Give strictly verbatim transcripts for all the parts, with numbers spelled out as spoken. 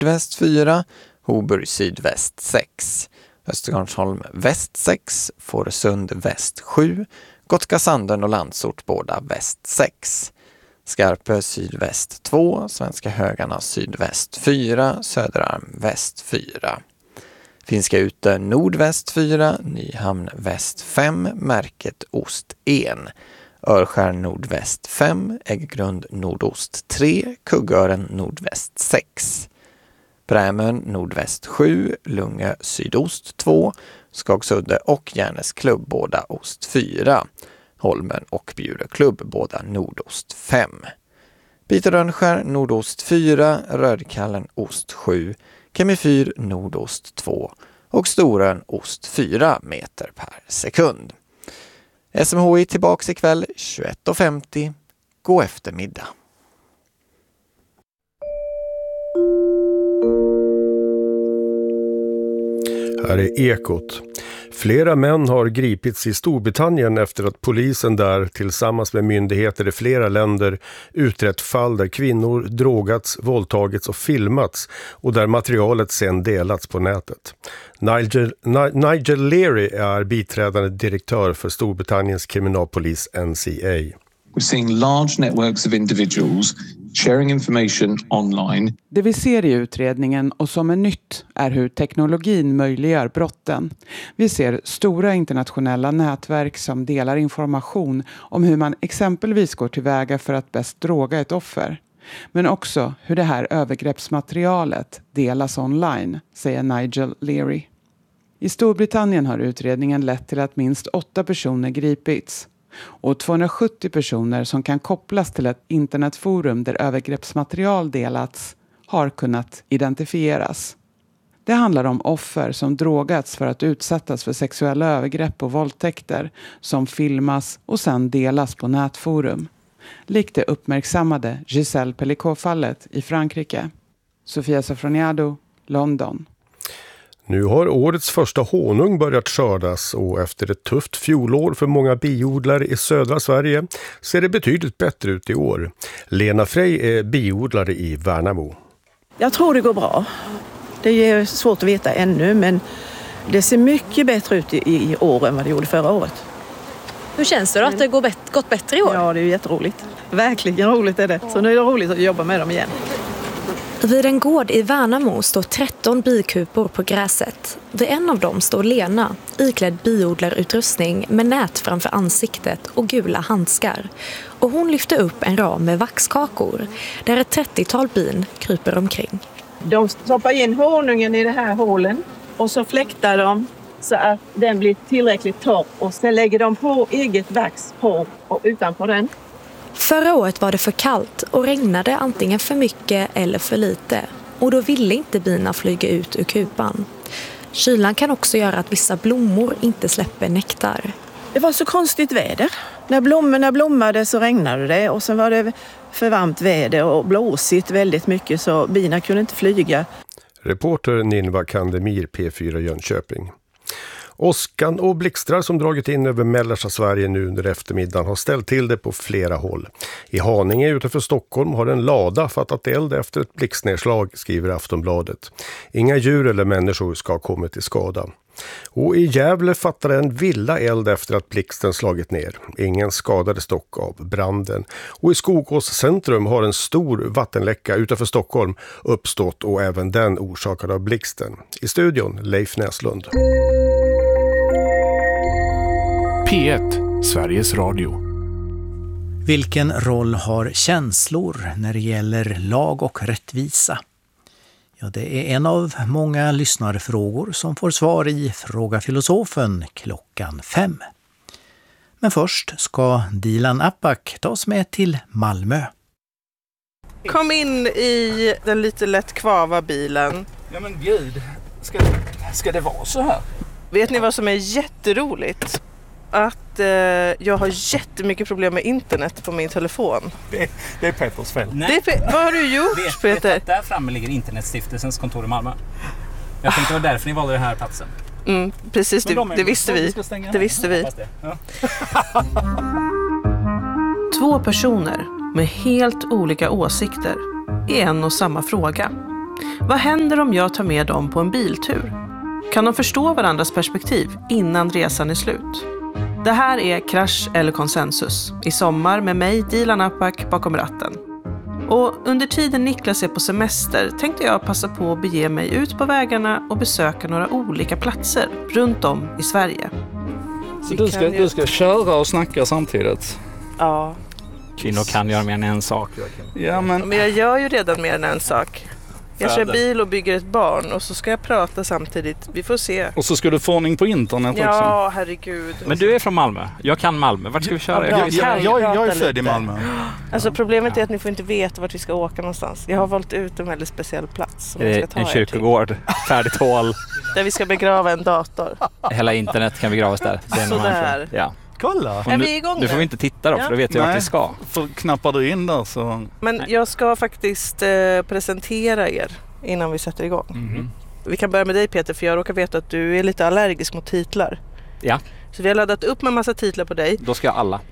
nordväst fyra, Hoburg sydväst sex, Östergarnsholm väst sex, Fårösund väst sju, Gotska Sandön och Landsort båda väst sex, Skarpö sydväst två, Svenska Högarna sydväst fyra, Söderarm väst fyra. Finska Ute nordväst fyra, Nyhamn väst fem, Märket ost ett, Örskär nordväst fem, Ägggrund nordost tre, Kuggören nordväst sex, Brämön nordväst sju, Lungö sydost två, Skagsudde och Järnes klubb båda ost fyra, Holmen och Bjure klubb båda nordost fem. Piteå-Rönnskär nordost fyra, Rödkallen ost sju, Kemifyr nordost två och Storön ost fyra meter per sekund. S M H I tillbaks ikväll tjugoett och femtio. God eftermiddag. Här är Ekot. Flera män har gripits i Storbritannien efter att polisen där tillsammans med myndigheter i flera länder utrett fall där kvinnor drogats, våldtagits och filmats och där materialet sedan delats på nätet. Nigel, Nigel Leary är biträdande direktör för Storbritanniens kriminalpolis N C A. We're seeing large networks of individuals sharing information online. Det vi ser i utredningen och som är nytt är hur teknologin möjliggör brotten. Vi ser stora internationella nätverk som delar information om hur man exempelvis går tillväga för att bäst droga ett offer. Men också hur det här övergreppsmaterialet delas online, säger Nigel Leary. I Storbritannien har utredningen lett till att minst åtta personer gripits. Och tvåhundrasjuttio personer som kan kopplas till ett internetforum där övergreppsmaterial delats har kunnat identifieras. Det handlar om offer som drogats för att utsättas för sexuella övergrepp och våldtäkter som filmas och sedan delas på nätforum. Likt det uppmärksammade Giselle Pellicot-fallet i Frankrike. Sofia Sofroniado, London. Nu har årets första honung börjat skördas och efter ett tufft fjolår för många biodlare i södra Sverige ser det betydligt bättre ut i år. Lena Frey är biodlare i Värnamo. Jag tror det går bra. Det är svårt att veta ännu, men det ser mycket bättre ut i, i år än vad det gjorde förra året. Hur känns det då att det går bet- gått bättre i år? Ja, det är jätteroligt. Verkligen roligt är det. Så nu är det roligt att jobba med dem igen. Vid en gård i Värnamo står tretton bikupor på gräset. Vid en av dem står Lena, iklädd biodlarutrustning med nät framför ansiktet och gula handskar. Och hon lyfter upp en ram med vaxkakor där ett trettiotal bin kryper omkring. De stoppar in honungen i det här hålen och så fläktar de så att den blir tillräckligt torr. Och sen lägger de på eget vax på och utanpå den. Förra året var det för kallt och regnade antingen för mycket eller för lite. Och då ville inte bina flyga ut ur kupan. Kylan kan också göra att vissa blommor inte släpper nektar. Det var så konstigt väder. När blommorna blommade så regnade det och sen var det för varmt väder och blåsigt väldigt mycket så bina kunde inte flyga. Reporter Ninva Kandemir, P fyra Jönköping. Åskan och blixtrar som dragit in över mellersta Sverige nu under eftermiddagen har ställt till det på flera håll. I Haninge utanför Stockholm har en lada fattat eld efter ett blixtnedslag, skriver Aftonbladet. Inga djur eller människor ska ha kommit till skada. Och i Gävle fattade en villa eld efter att blixten slagit ner. Ingen skadades dock av branden. Och i Skogås centrum har en stor vattenläcka utanför Stockholm uppstått och även den orsakad av blixten. I studion Leif Näslund. P ett, Sveriges Radio. Vilken roll har känslor när det gäller lag och rättvisa? Ja, det är en av många lyssnarfrågor som får svar i Fråga filosofen klockan fem. Men först ska Dilan Apak tas med till Malmö. Kom in i den lite lätt kvava bilen. Ja men gud, ska, ska det vara så här? Vet ni vad som är jätteroligt? Att eh, jag har jättemycket problem med internet på min telefon. Det, det är Petters fel. Det är Pe- vad har du gjort, vet, Peter? Vet att där framme ligger Internetstiftelsens kontor i Malmö. Jag tänkte det var därför ni valde den här platsen. Mm, precis, det, de det visste vi. Det visste vi. Det. Ja. Två personer med helt olika åsikter i en och samma fråga. Vad händer om jag tar med dem på en biltur? Kan de förstå varandras perspektiv innan resan är slut? Det här är Krasch eller konsensus. I sommar med mig, Dilan Apak, bakom ratten. Och under tiden Niklas är på semester tänkte jag passa på att bege mig ut på vägarna och besöka några olika platser runt om i Sverige. Så du ska, du ska köra och snacka samtidigt? Ja. Kvinnor kan göra mer än en sak. Ja, men... men jag gör ju redan mer än en sak. Jag kör bil och bygger ett barn och så ska jag prata samtidigt. Vi får se. Och så ska du få ordning på internet ja, också. Ja, herregud. Men du är från Malmö. Jag kan Malmö. Vart ska vi köra? Ja, jag, jag, jag är född i Malmö. Alltså problemet är att ni får inte veta vart vi ska åka någonstans. Jag har valt ut en väldigt speciell plats som jag ska ta en kyrkogård, färdigt hål. Där vi ska begrava en dator. Hela internet kan begravas där. Det är sådär. Ja. Kolla. Är vi igång nu får vi inte titta då, ja. För då vet jag vart vi ska. För knappar du in där så... Men Nej. jag ska faktiskt eh, presentera er innan vi sätter igång. Mm-hmm. Vi kan börja med dig Peter, för jag råkar veta att du är lite allergisk mot titlar. Ja. Så vi har laddat upp med en massa titlar på dig. Då ska jag alla.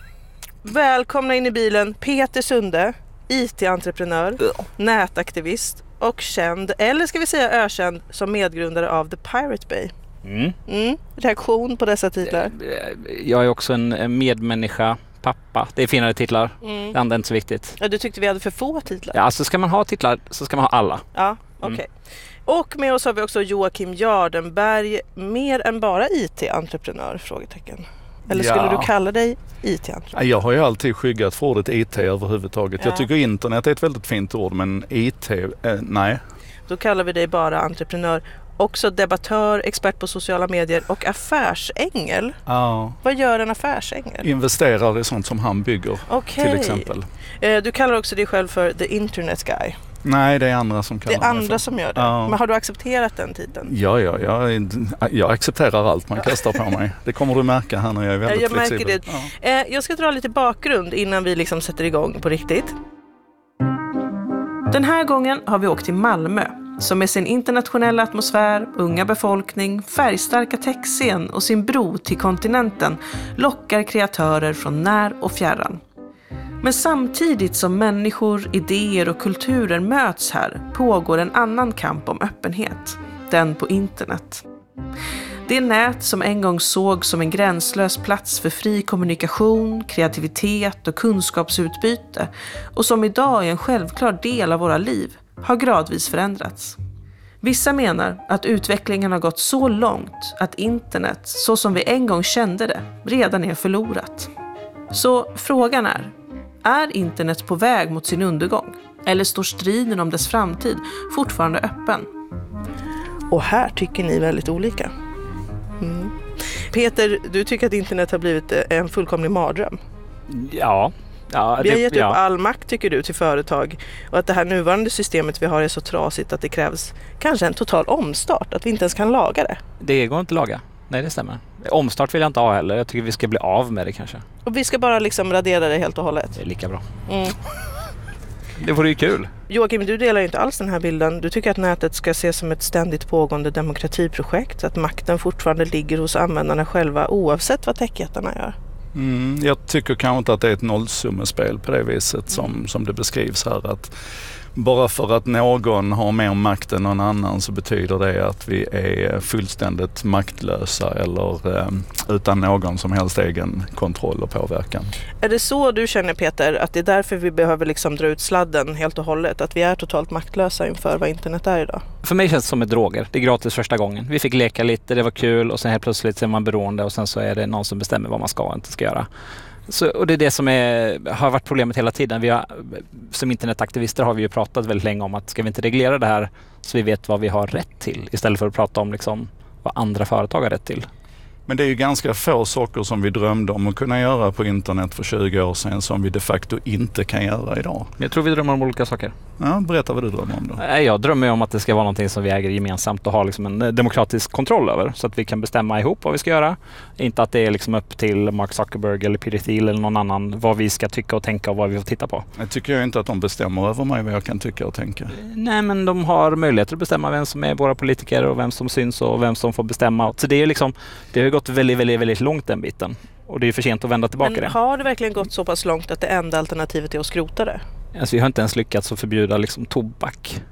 Välkomna in i bilen Peter Sunde, I T-entreprenör, ja. nätaktivist och känd, eller ska vi säga ökänd, som medgrundare av The Pirate Bay. Mm. Mm. Reaktion på dessa titlar? Jag är också en medmänniska, pappa. Det är finare titlar. Mm. Det andra är inte så viktigt. Ja, du tyckte vi hade för få titlar? Ja, alltså ska man ha titlar så ska man ha alla. Ja, okej. Okay. Mm. Och med oss har vi också Joakim Jardenberg, mer än bara I T-entreprenör? Frågetecken. Eller skulle ja. du kalla dig I T-entreprenör? Jag har ju alltid skyggat för ordet I T överhuvudtaget. Ja. Jag tycker internet är ett väldigt fint ord, men I T, eh, nej. Då kallar vi dig bara entreprenör. Också debattör, expert på sociala medier och affärsängel. Ja. Vad gör en affärsängel? Investerar i sånt som han bygger, okay. till exempel. Eh, du kallar också dig själv för the internet guy. Nej, det är andra som kallar det. Det är andra som gör det. Ja. Men har du accepterat den titeln? Ja, ja, jag, jag accepterar allt man kastar på mig. Det kommer du märka här när jag är väldigt jag flexibel. Märker det. Ja. Eh, jag ska dra lite bakgrund innan vi liksom sätter igång på riktigt. Den här gången har vi åkt till Malmö, som med sin internationella atmosfär, unga befolkning, färgstarka techscen och sin bro till kontinenten lockar kreatörer från när och fjärran. Men samtidigt som människor, idéer och kulturer möts här pågår en annan kamp om öppenhet, den på internet. Det nät som en gång såg som en gränslös plats för fri kommunikation, kreativitet och kunskapsutbyte och som idag är en självklar del av våra liv har gradvis förändrats. Vissa menar att utvecklingen har gått så långt att internet, så som vi en gång kände det, redan är förlorat. Så frågan är, är internet på väg mot sin undergång? Eller står striden om dess framtid fortfarande öppen? Och här tycker ni väldigt olika. Mm. Peter, du tycker att internet har blivit en fullkomlig mardröm? Ja. Ja, vi har det, gett ja. upp all makt, tycker du, till företag, och att det här nuvarande systemet vi har är så trasigt att det krävs kanske en total omstart, att vi inte ens kan laga det. Det går inte att laga. Nej, det stämmer. Omstart vill jag inte ha heller. Jag tycker vi ska bli av med det kanske. Och vi ska bara liksom radera det helt och hållet. Det är lika bra. Mm. Det vore ju kul. Joakim, du delar inte alls den här bilden. Du tycker att nätet ska ses som ett ständigt pågående demokratiprojekt, att makten fortfarande ligger hos användarna själva oavsett vad techjättarna gör. Mm, jag tycker kanske inte att det är ett nollsummespel på det viset som, som det beskrivs här. Att bara för att någon har mer makt än någon annan så betyder det att vi är fullständigt maktlösa eller eh, utan någon som helst egen kontroll och påverkan. Är det så du känner, Peter, att det är därför vi behöver liksom dra ut sladden helt och hållet? Att vi är totalt maktlösa inför vad internet är idag? För mig känns det som ett droger. Det är gratis första gången. Vi fick leka lite, det var kul och sen helt plötsligt så är man beroende och sen så är det någon som bestämmer vad man ska och inte ska göra. Så, och det är det som är, har varit problemet hela tiden. Vi har, som internetaktivister har vi ju pratat väldigt länge om att ska vi inte reglera det här så vi vet vad vi har rätt till istället för att prata om liksom vad andra företag har rätt till. Men det är ju ganska få saker som vi drömde om att kunna göra på internet för tjugo år sedan som vi de facto inte kan göra idag. Jag tror vi drömmer om olika saker. Ja, berätta vad du drömmer om då. Jag drömmer om att det ska vara någonting som vi äger gemensamt och har liksom en demokratisk kontroll över så att vi kan bestämma ihop vad vi ska göra. Inte att det är liksom upp till Mark Zuckerberg eller Peter Thiel eller någon annan vad vi ska tycka och tänka och vad vi får titta på. Jag tycker jag inte att de bestämmer över mig vad jag kan tycka och tänka. Nej, men de har möjligheter att bestämma vem som är våra politiker och vem som syns och vem som får bestämma. Så det är liksom, det har gått väldigt, väldigt, väldigt långt den biten. Och det är för sent att vända tillbaka. Men det. Har det verkligen gått så pass långt att det enda alternativet är att skrota det? Alltså vi har inte ens lyckats att förbjuda liksom tobak.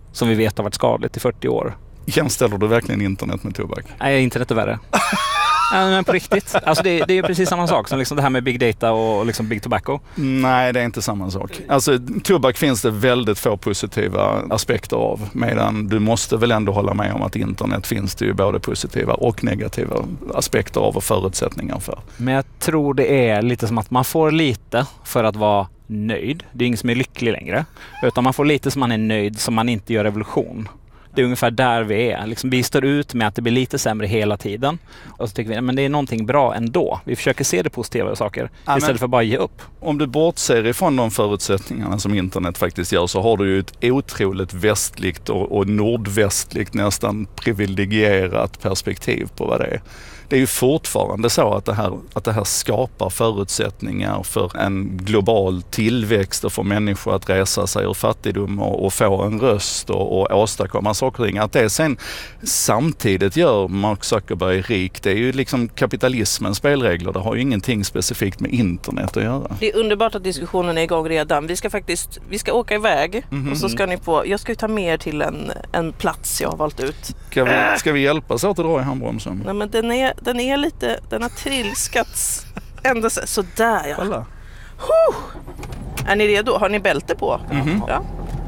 som vi vet har varit skadligt i fyrtio år. Jämställer du verkligen internet med tobak? Nej, internet är värre. Ja, men på riktigt. Alltså det, det är precis samma sak som liksom det här med big data och liksom big tobacco. Nej, det är inte samma sak. Alltså tobak finns det väldigt få positiva aspekter av. Medan du måste väl ändå hålla med om att internet finns det ju både positiva och negativa aspekter av och förutsättningar för. Men jag tror det är lite som att man får lite för att vara nöjd. Det är ingen som är lycklig längre. Utan man får lite som man är nöjd som man inte gör revolution. Det är ungefär där vi är. Liksom, vi står ut med att det blir lite sämre hela tiden. Och så tycker vi men det är någonting bra ändå. Vi försöker se det positiva saker ja, istället för att bara ge upp. Om du bortser ifrån de förutsättningarna som internet faktiskt gör så har du ju ett otroligt västligt och, och nordvästligt nästan privilegierat perspektiv på vad det är. Det är ju fortfarande så att det här, att det här skapar förutsättningar för en global tillväxt och för människor att resa sig ur fattigdom och, och få en röst och, och åstadkomma saker och ting. Att det sen samtidigt gör Mark Zuckerberg rik, det är ju liksom kapitalismens spelregler. Det har ju ingenting specifikt med internet att göra. Det är underbart att diskussionen är igång redan. Vi ska faktiskt, vi ska åka iväg mm-hmm. och så ska ni på, jag ska ju ta med er till en, en plats jag har valt ut. Ska vi, ska vi hjälpas åt att dra i handbromsen? Nej, men den är Den är lite, den har trilskats ända så, så där ja. Kolla. Är ni redo? Har ni bälte på? Mm-hmm. Ja.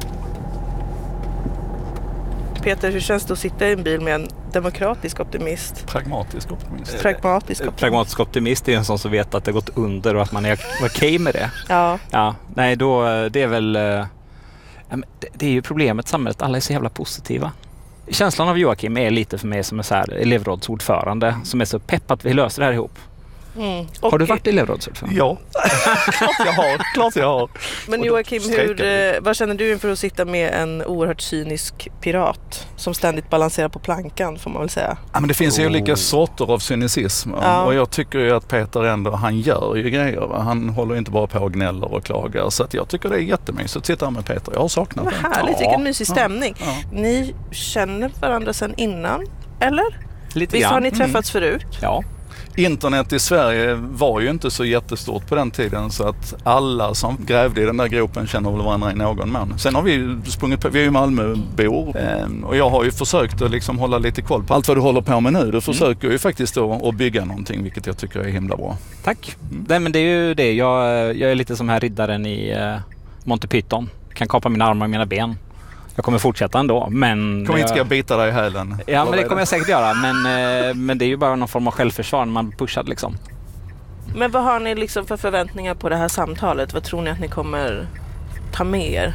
Peter, hur känns det att sitta i en bil med en demokratisk optimist? Pragmatisk optimist. Pragmatisk optimist. Pragmatisk optimist är en sån som vet att det gått under och att man är okej okay med det. Ja. Ja. Nej, då det är väl det är ju problemet i samhället. Alla är så jävla positiva. Känslan av Joakim är lite för mig som en så här elevrådsordförande som är så pepp att vi löser det här ihop. Mm. Har du varit elevrådsordförande? Ja, klart jag har. Klart jag har. Men Joakim, hur, vad känner du inför att sitta med en oerhört cynisk pirat som ständigt balanserar på plankan, får man väl säga? Ja, men det finns ju oh. olika sorter av cynism. Ja. Och jag tycker ju att Peter ändå, han gör ju grejer. Va? Han håller inte bara på och gnäller och klagar. Så att jag tycker det är jättemysigt att sitta med Peter. Jag har saknat det. Vad härligt, ja. vilken mysig stämning. Ja. Ja. Ni känner varandra sedan innan, eller? Lite Visst grann. har ni träffats mm. förut? Ja. Internet i Sverige var ju inte så jättestort på den tiden så att alla som grävde i den där gropen känner väl varandra i någon mån. Sen har vi ju sprungit på, vi är ju Malmöbor eh, och jag har ju försökt att liksom hålla lite koll på allt vad du håller på med nu. Du försöker mm. ju faktiskt då att bygga någonting, vilket jag tycker är himla bra. Tack. Mm. Nej, men det är ju det. Jag, jag är lite som här riddaren i eh, Monty Python. Kan kapa mina armar och mina ben. Jag kommer fortsätta ändå, men... Kommer inte ska jag bita dig i hälen? Ja, men det kommer jag säkert göra. Men, eh, men det är ju bara någon form av självförsvar när man pushar liksom. Men vad har ni liksom för förväntningar på det här samtalet? Vad tror ni att ni kommer ta med er?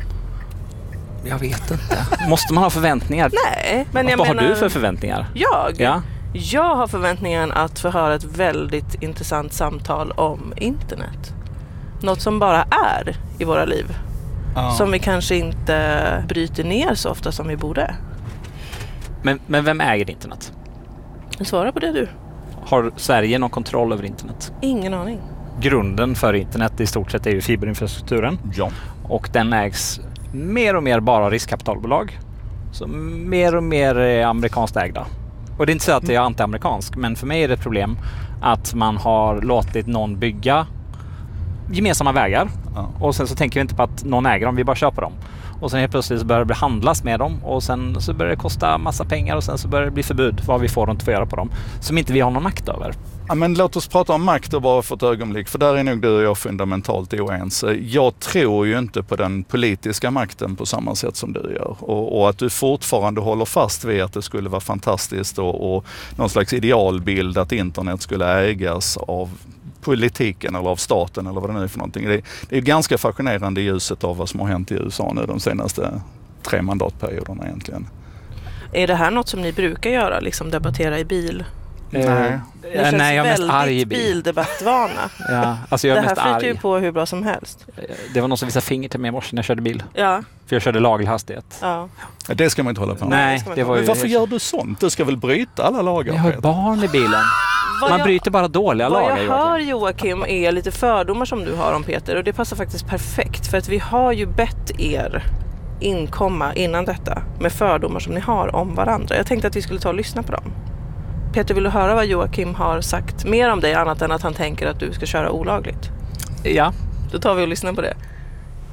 Jag vet inte. Måste man ha förväntningar? Nej, men jag vad menar... har du för förväntningar? Jag? Ja. Jag har förväntningen att få höra ett väldigt intressant samtal om internet. Något som bara är i våra liv. Ah. Som vi kanske inte bryter ner så ofta som vi borde. Men, men vem äger internet? Svara på det du. Har Sverige någon kontroll över internet? Ingen aning. Grunden för internet i stort sett är ju fiberinfrastrukturen. Ja. Och den ägs mer och mer bara av riskkapitalbolag. Så mer och mer är amerikanskt ägda. Och det är inte så att det är anti-amerikansk, men för mig är det ett problem att man har låtit någon bygga gemensamma vägar. Ja. Och sen så tänker vi inte på att någon äger dem, vi bara köper dem. Och sen helt plötsligt så börjar det handlas med dem och sen så börjar det kosta massa pengar och sen så börjar det bli förbud vad vi får och inte får göra på dem. Som inte vi har någon makt över. Ja, men låt oss prata om makt och bara för ett ögonblick, för där är nog du och jag fundamentalt oense. Jag tror ju inte på den politiska makten på samma sätt som du gör. Och, och att du fortfarande håller fast vid att det skulle vara fantastiskt och, och någon slags idealbild att internet skulle ägas av politiken eller av staten eller vad det nu är för någonting. Det, det är ganska fascinerande i ljuset av vad som har hänt i U S A nu de senaste tre mandatperioderna egentligen. Är det här något som ni brukar göra, liksom debattera i bil? Nej. Ni känns Nej, jag är mest arg i bil. bildebattvana. Ja, alltså jag är det här mest flyter arg. ju på hur bra som helst. Det var någon som visade finger till mig i morse när jag körde bil. Ja. För jag körde laglig hastighet. Ja. Det ska man inte hålla på med. Nej, det var ju... Varför gör du sånt? Du ska väl bryta alla lagar? Jag har barn i bilen. Man jag, bryter bara dåliga vad lagar. Vad jag hör Joakim är lite fördomar som du har om Peter. Och det passar faktiskt perfekt. För att vi har ju bett er inkomma innan detta med fördomar som ni har om varandra. Jag tänkte att vi skulle ta och lyssna på dem. Peter, vill du höra vad Joakim har sagt mer om dig annat än att han tänker att du ska köra olagligt? Ja. Då tar vi och lyssnar på det.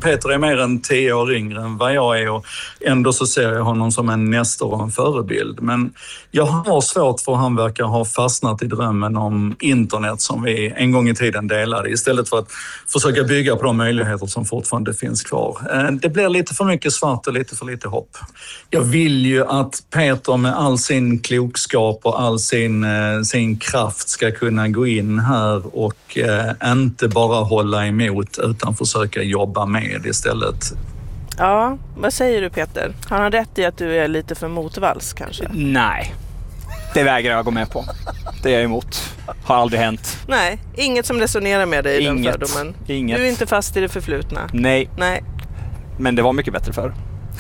Peter är mer än tio år yngre än vad jag är och ändå så ser jag honom som en nästor och en förebild. Men jag har svårt för att han verkar ha fastnat i drömmen om internet som vi en gång i tiden delade istället för att försöka bygga på de möjligheter som fortfarande finns kvar. Det blir lite för mycket svart och lite för lite hopp. Jag vill ju att Peter med all sin klokskap och all sin, sin kraft ska kunna gå in här och eh, inte bara hålla emot utan försöka jobba med istället. Ja, vad säger du Peter? Har han rätt i att du är lite för motvalls kanske? Nej, det vägrar jag gå med på. Det är jag emot. Har aldrig hänt. Nej, inget som resonerar med dig i den fördomen. Inget. Du är inte fast i det förflutna. Nej. Nej. Men det var mycket bättre förr.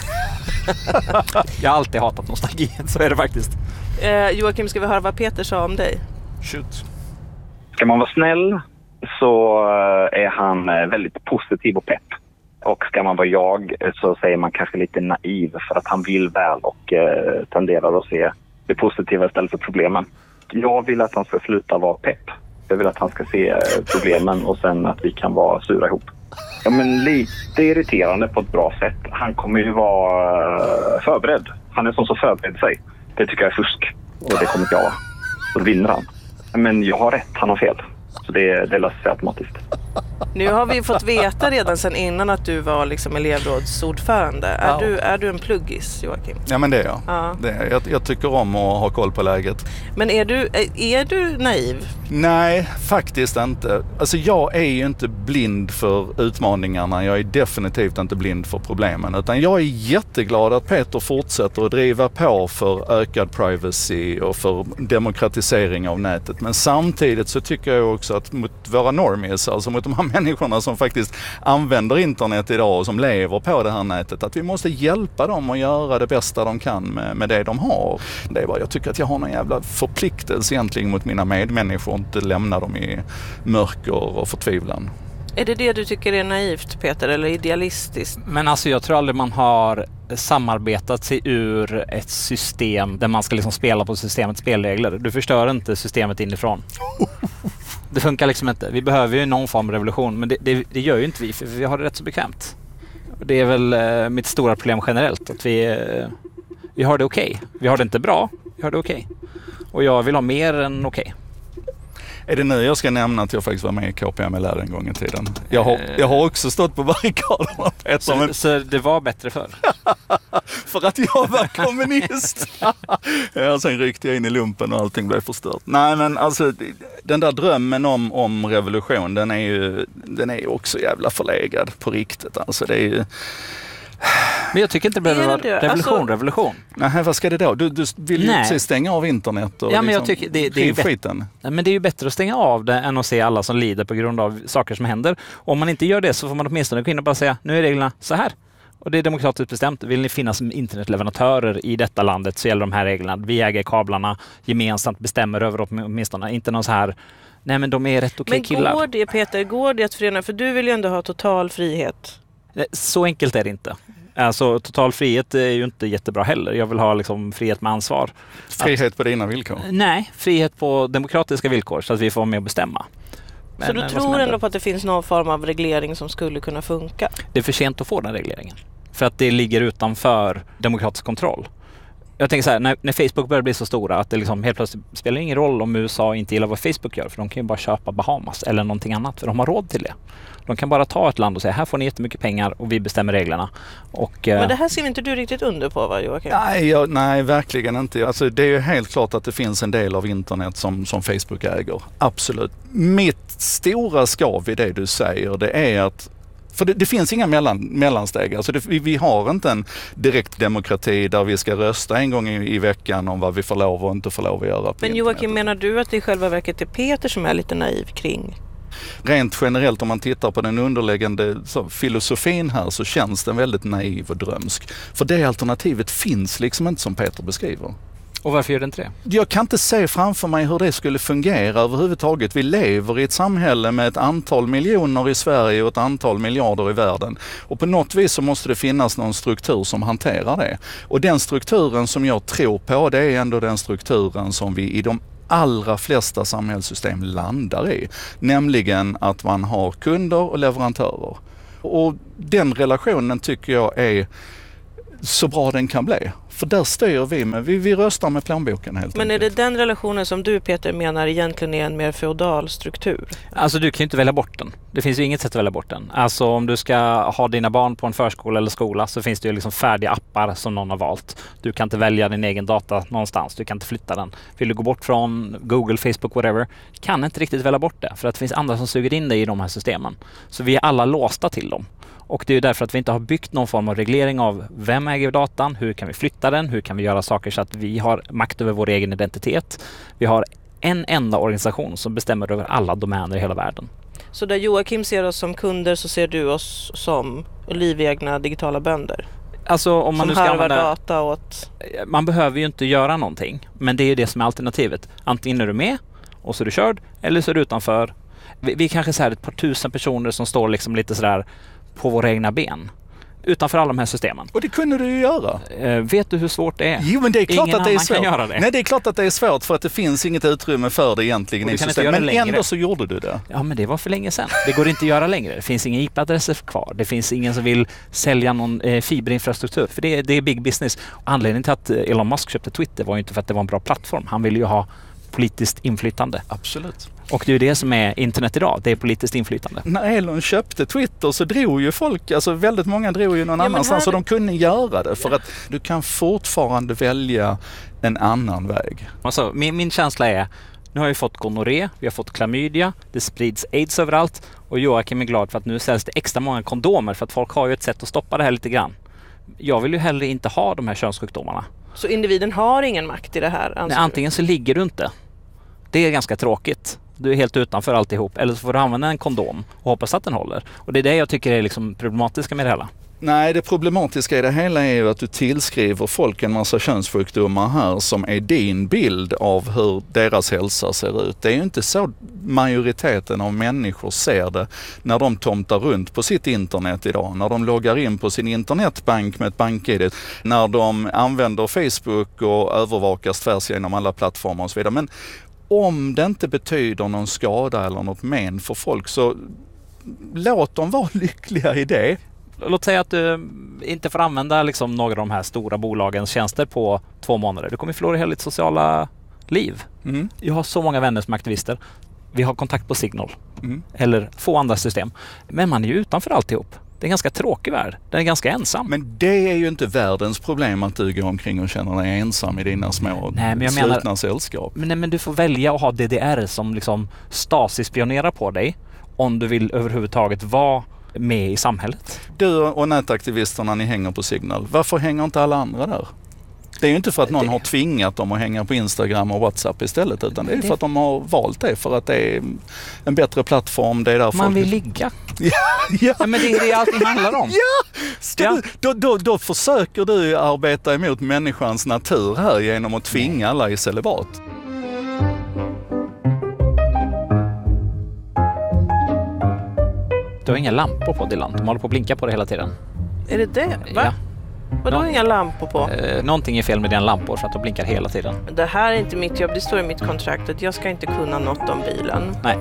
Jag har alltid hatat nostalgi, så är det faktiskt. Eh, Joakim, ska vi höra vad Peter sa om dig? Shoot. Ska man vara snäll så är han väldigt positiv och pepp. Och ska man vara jag så säger man kanske lite naiv för att han vill väl och eh, tenderar att se det positiva istället för problemen. Jag vill att han ska sluta vara pepp. Jag vill att han ska se problemen och sen att vi kan vara sura ihop. Ja, men lite irriterande på ett bra sätt. Han kommer ju vara förberedd. Han är som så förberedd sig. Det tycker jag är fusk. Och det kommer inte jag. Så då vinner han. Men jag har rätt, han har fel. Så det, det löser sig automatiskt. Nu har vi fått veta redan sedan innan att du var liksom elevrådsordförande. Är, Ja. du, är du en pluggis, Joakim? Ja, men det är jag. Ja. Det är, jag, jag tycker om att ha koll på läget. Men är du, är du naiv? Nej, faktiskt inte. Alltså jag är ju inte blind för utmaningarna. Jag är definitivt inte blind för problemen. Utan jag är jätteglad att Peter fortsätter att driva på för ökad privacy och för demokratisering av nätet. Men samtidigt så tycker jag också att mot våra normies, alltså mot de här människorna som faktiskt använder internet idag och som lever på det här nätet, att vi måste hjälpa dem att göra det bästa de kan med, med det de har. Det är bara, jag tycker att jag har någon jävla förpliktelse egentligen mot mina medmänniskor, inte lämna dem i mörker och förtvivlan. Är det det du tycker är naivt, Peter, eller idealistiskt? Men alltså jag tror aldrig man har samarbetat sig ur ett system där man ska liksom spela på systemets spelregler. Du förstör inte systemet inifrån. Det funkar liksom inte. Vi behöver ju någon form av revolution, men det, det, det gör ju inte vi, för vi har det rätt så bekvämt. Det är väl eh, mitt stora problem generellt, att vi, eh, vi har det okej. Okay. Vi har det inte bra, vi har det okej. Okay. Och jag vill ha mer än okej. Okay. Är det nu jag ska nämna att jag faktiskt var med i K P M L en gång i tiden? Jag har, jag har också stått på barrikaderna. Så, men... så det var bättre förr? För att jag var kommunist. Ja, sen ryckte jag in i lumpen och allting blev förstört. Nej, men alltså den där drömmen om, om revolution, den är ju den är ju också jävla förlegad på riktigt. Alltså det är ju... Men jag tycker inte det behöver vara revolution, alltså... revolution. Nej, vad ska det då? Du, du vill ju inte stänga av internet och ja, men liksom jag tycker det, det är skiten. Nej, men det är ju bättre att stänga av det än att se alla som lider på grund av saker som händer. Om man inte gör det så får man åtminstone gå in och bara säga, nu är reglerna så här. Och det är demokratiskt bestämt. Vill ni finnas som internetleverantörer i detta landet så gäller de här reglerna. Vi äger kablarna, gemensamt bestämmer över dem åtminstone. Inte någon så här, nej men de är rätt okej men killar. Men går det, Peter, går det att förena? För du vill ju ändå ha total frihet. Så enkelt är det inte. Alltså total frihet är ju inte jättebra heller. Jag vill ha liksom frihet med ansvar. Frihet att, på dina villkor? Nej, frihet på demokratiska villkor så att vi får vara med och bestämma. Men, så du tror ändå på att det finns någon form av reglering som skulle kunna funka? Det är för sent att få den regleringen. För att det ligger utanför demokratisk kontroll. Jag tänker så här, när, när Facebook börjar bli så stora att det liksom helt plötsligt spelar ingen roll om U S A inte gillar vad Facebook gör, för de kan ju bara köpa Bahamas eller någonting annat, för de har råd till det. De kan bara ta ett land och säga, här får ni jättemycket pengar och vi bestämmer reglerna. Och, men det här ser inte du riktigt under på, va, Joakim? Nej, jag, nej, verkligen inte. Alltså, det är ju helt klart att det finns en del av internet som, som Facebook äger. Absolut. Mitt stora skav i det du säger, det är att för det, det finns inga mellan, mellansteg. Alltså det, vi, vi har inte en direkt demokrati där vi ska rösta en gång i, i veckan om vad vi får lov och inte får lov att göra. Men Joakim, menar du att det i själva verket är Peter som är lite naiv kring? Rent generellt om man tittar på den underliggande så, filosofin här så känns den väldigt naiv och drömsk. För det alternativet finns liksom inte som Peter beskriver. Och varför gör det inte det? Jag kan inte se framför mig hur det skulle fungera överhuvudtaget. Vi lever i ett samhälle med ett antal miljoner i Sverige och ett antal miljarder i världen. Och på något vis så måste det finnas någon struktur som hanterar det. Och den strukturen som jag tror på, det är ändå den strukturen som vi i de allra flesta samhällssystem landar i. Nämligen att man har kunder och leverantörer. Och den relationen tycker jag är så bra den kan bli. För där styr vi med, vi, vi röstar med plånboken helt Men enkelt. är det den relationen som du, Peter, menar egentligen är en mer feodal struktur? Alltså du kan ju inte välja bort den. Det finns ju inget sätt att välja bort den. Alltså om du ska ha dina barn på en förskola eller skola så finns det ju liksom färdiga appar som någon har valt. Du kan inte välja din egen data någonstans. Du kan inte flytta den. Vill du gå bort från Google, Facebook, whatever, kan inte riktigt välja bort det. För att det finns andra som suger in dig i de här systemen. Så vi är alla låsta till dem. Och det är ju därför att vi inte har byggt någon form av reglering av vem äger datan, hur kan vi flytta den, hur kan vi göra saker så att vi har makt över vår egen identitet. Vi har en enda organisation som bestämmer över alla domäner i hela världen. Så där Joakim ser oss som kunder så ser du oss som livegna digitala bönder? Alltså om man som nu ska harvar använda, data åt... Man behöver ju inte göra någonting, men det är ju det som är alternativet. Antingen är du med och så är du körd, eller så är du utanför. Vi, vi är kanske så här ett par tusen personer som står liksom lite sådär på våra egna ben. Utanför alla de här systemen. Och det kunde du ju göra. Uh, vet du hur svårt det är? Jo, men det är klart Ingen att det är annan svårt. kan göra det. Nej, det är klart att det är svårt för att det finns inget utrymme för det egentligen i systemet. Men längre. Ändå så gjorde du det. Ja, men det var för länge sedan. Det går inte att göra längre. Det finns inga I P-adresser kvar. Det finns ingen som vill sälja någon eh, fiberinfrastruktur. För det, det är big business. Anledningen till att Elon Musk köpte Twitter var ju inte för att det var en bra plattform. Han ville ju ha politiskt inflytande. Absolut. Och det är ju det som är internet idag. Det är politiskt inflytande. När Elon köpte Twitter så drog ju folk, alltså väldigt många drog ju någon ja, annanstans här... så de kunde göra det. För ja. att du kan fortfarande välja en annan väg. Alltså, min, min känsla är, nu har vi fått gonorré, vi har fått klamydia, det sprids aids överallt och Joakim är glad för att nu säljs det extra många kondomer för att folk har ju ett sätt att stoppa det här lite grann. Jag vill ju heller inte ha de här könssjukdomarna. Så individen har ingen makt i det här? Nej, antingen så ligger du inte. Det är ganska tråkigt. Du är helt utanför alltihop. Eller så får du använda en kondom och hoppas att den håller. Och det är det jag tycker är liksom problematiska med det hela. Nej, det problematiska i det hela är ju att du tillskriver folk en massa könssjukdomar här som är din bild av hur deras hälsa ser ut. Det är ju inte så majoriteten av människor ser det när de tomtar runt på sitt internet idag. När de loggar in på sin internetbank med ett bank-I D. När de använder Facebook och övervakas tvärs genom alla plattformar och så vidare. Men om det inte betyder någon skada eller något men för folk så låt dem vara lyckliga i det. Låt säga att du inte får använda liksom några av de här stora bolagens tjänster på två månader. Du kommer förlora hela ditt sociala liv. Mm. Jag har så många vänner som är aktivister. Vi har kontakt på Signal. Mm. Eller få andra system. Men man är ju utanför alltihop. Det är en ganska tråkig värld. Den är ganska ensam. Men det är ju inte världens problem att du går omkring och känner dig ensam i dina små nej, men jag slutna menar, sällskap. Men, nej, men du får välja att ha D D R som liksom Stasi-spionerar på dig om du vill överhuvudtaget vara med i samhället. Du och nätaktivisterna, ni hänger på Signal. Varför hänger inte alla andra där? Det är ju inte för att någon det... har tvingat dem att hänga på Instagram och WhatsApp istället, utan det är det... för att de har valt det, för att det är en bättre plattform. Det är där man folk... vill ligga. ja, ja. ja, men det är det allting handlar om. ja! ja. Du, då, då, då försöker du arbeta emot människans natur här genom att tvinga alla i celibat. Du har inga lampor på Dylan. De håller på att blinka på det hela tiden. Är det det? Va? Ja. Vadå Nå- inga lampor på? Eh, någonting är fel med dina lampor för att de blinkar hela tiden. Det här är inte mitt jobb. Det står i mitt kontrakt att jag ska inte kunna något om bilen. Nej.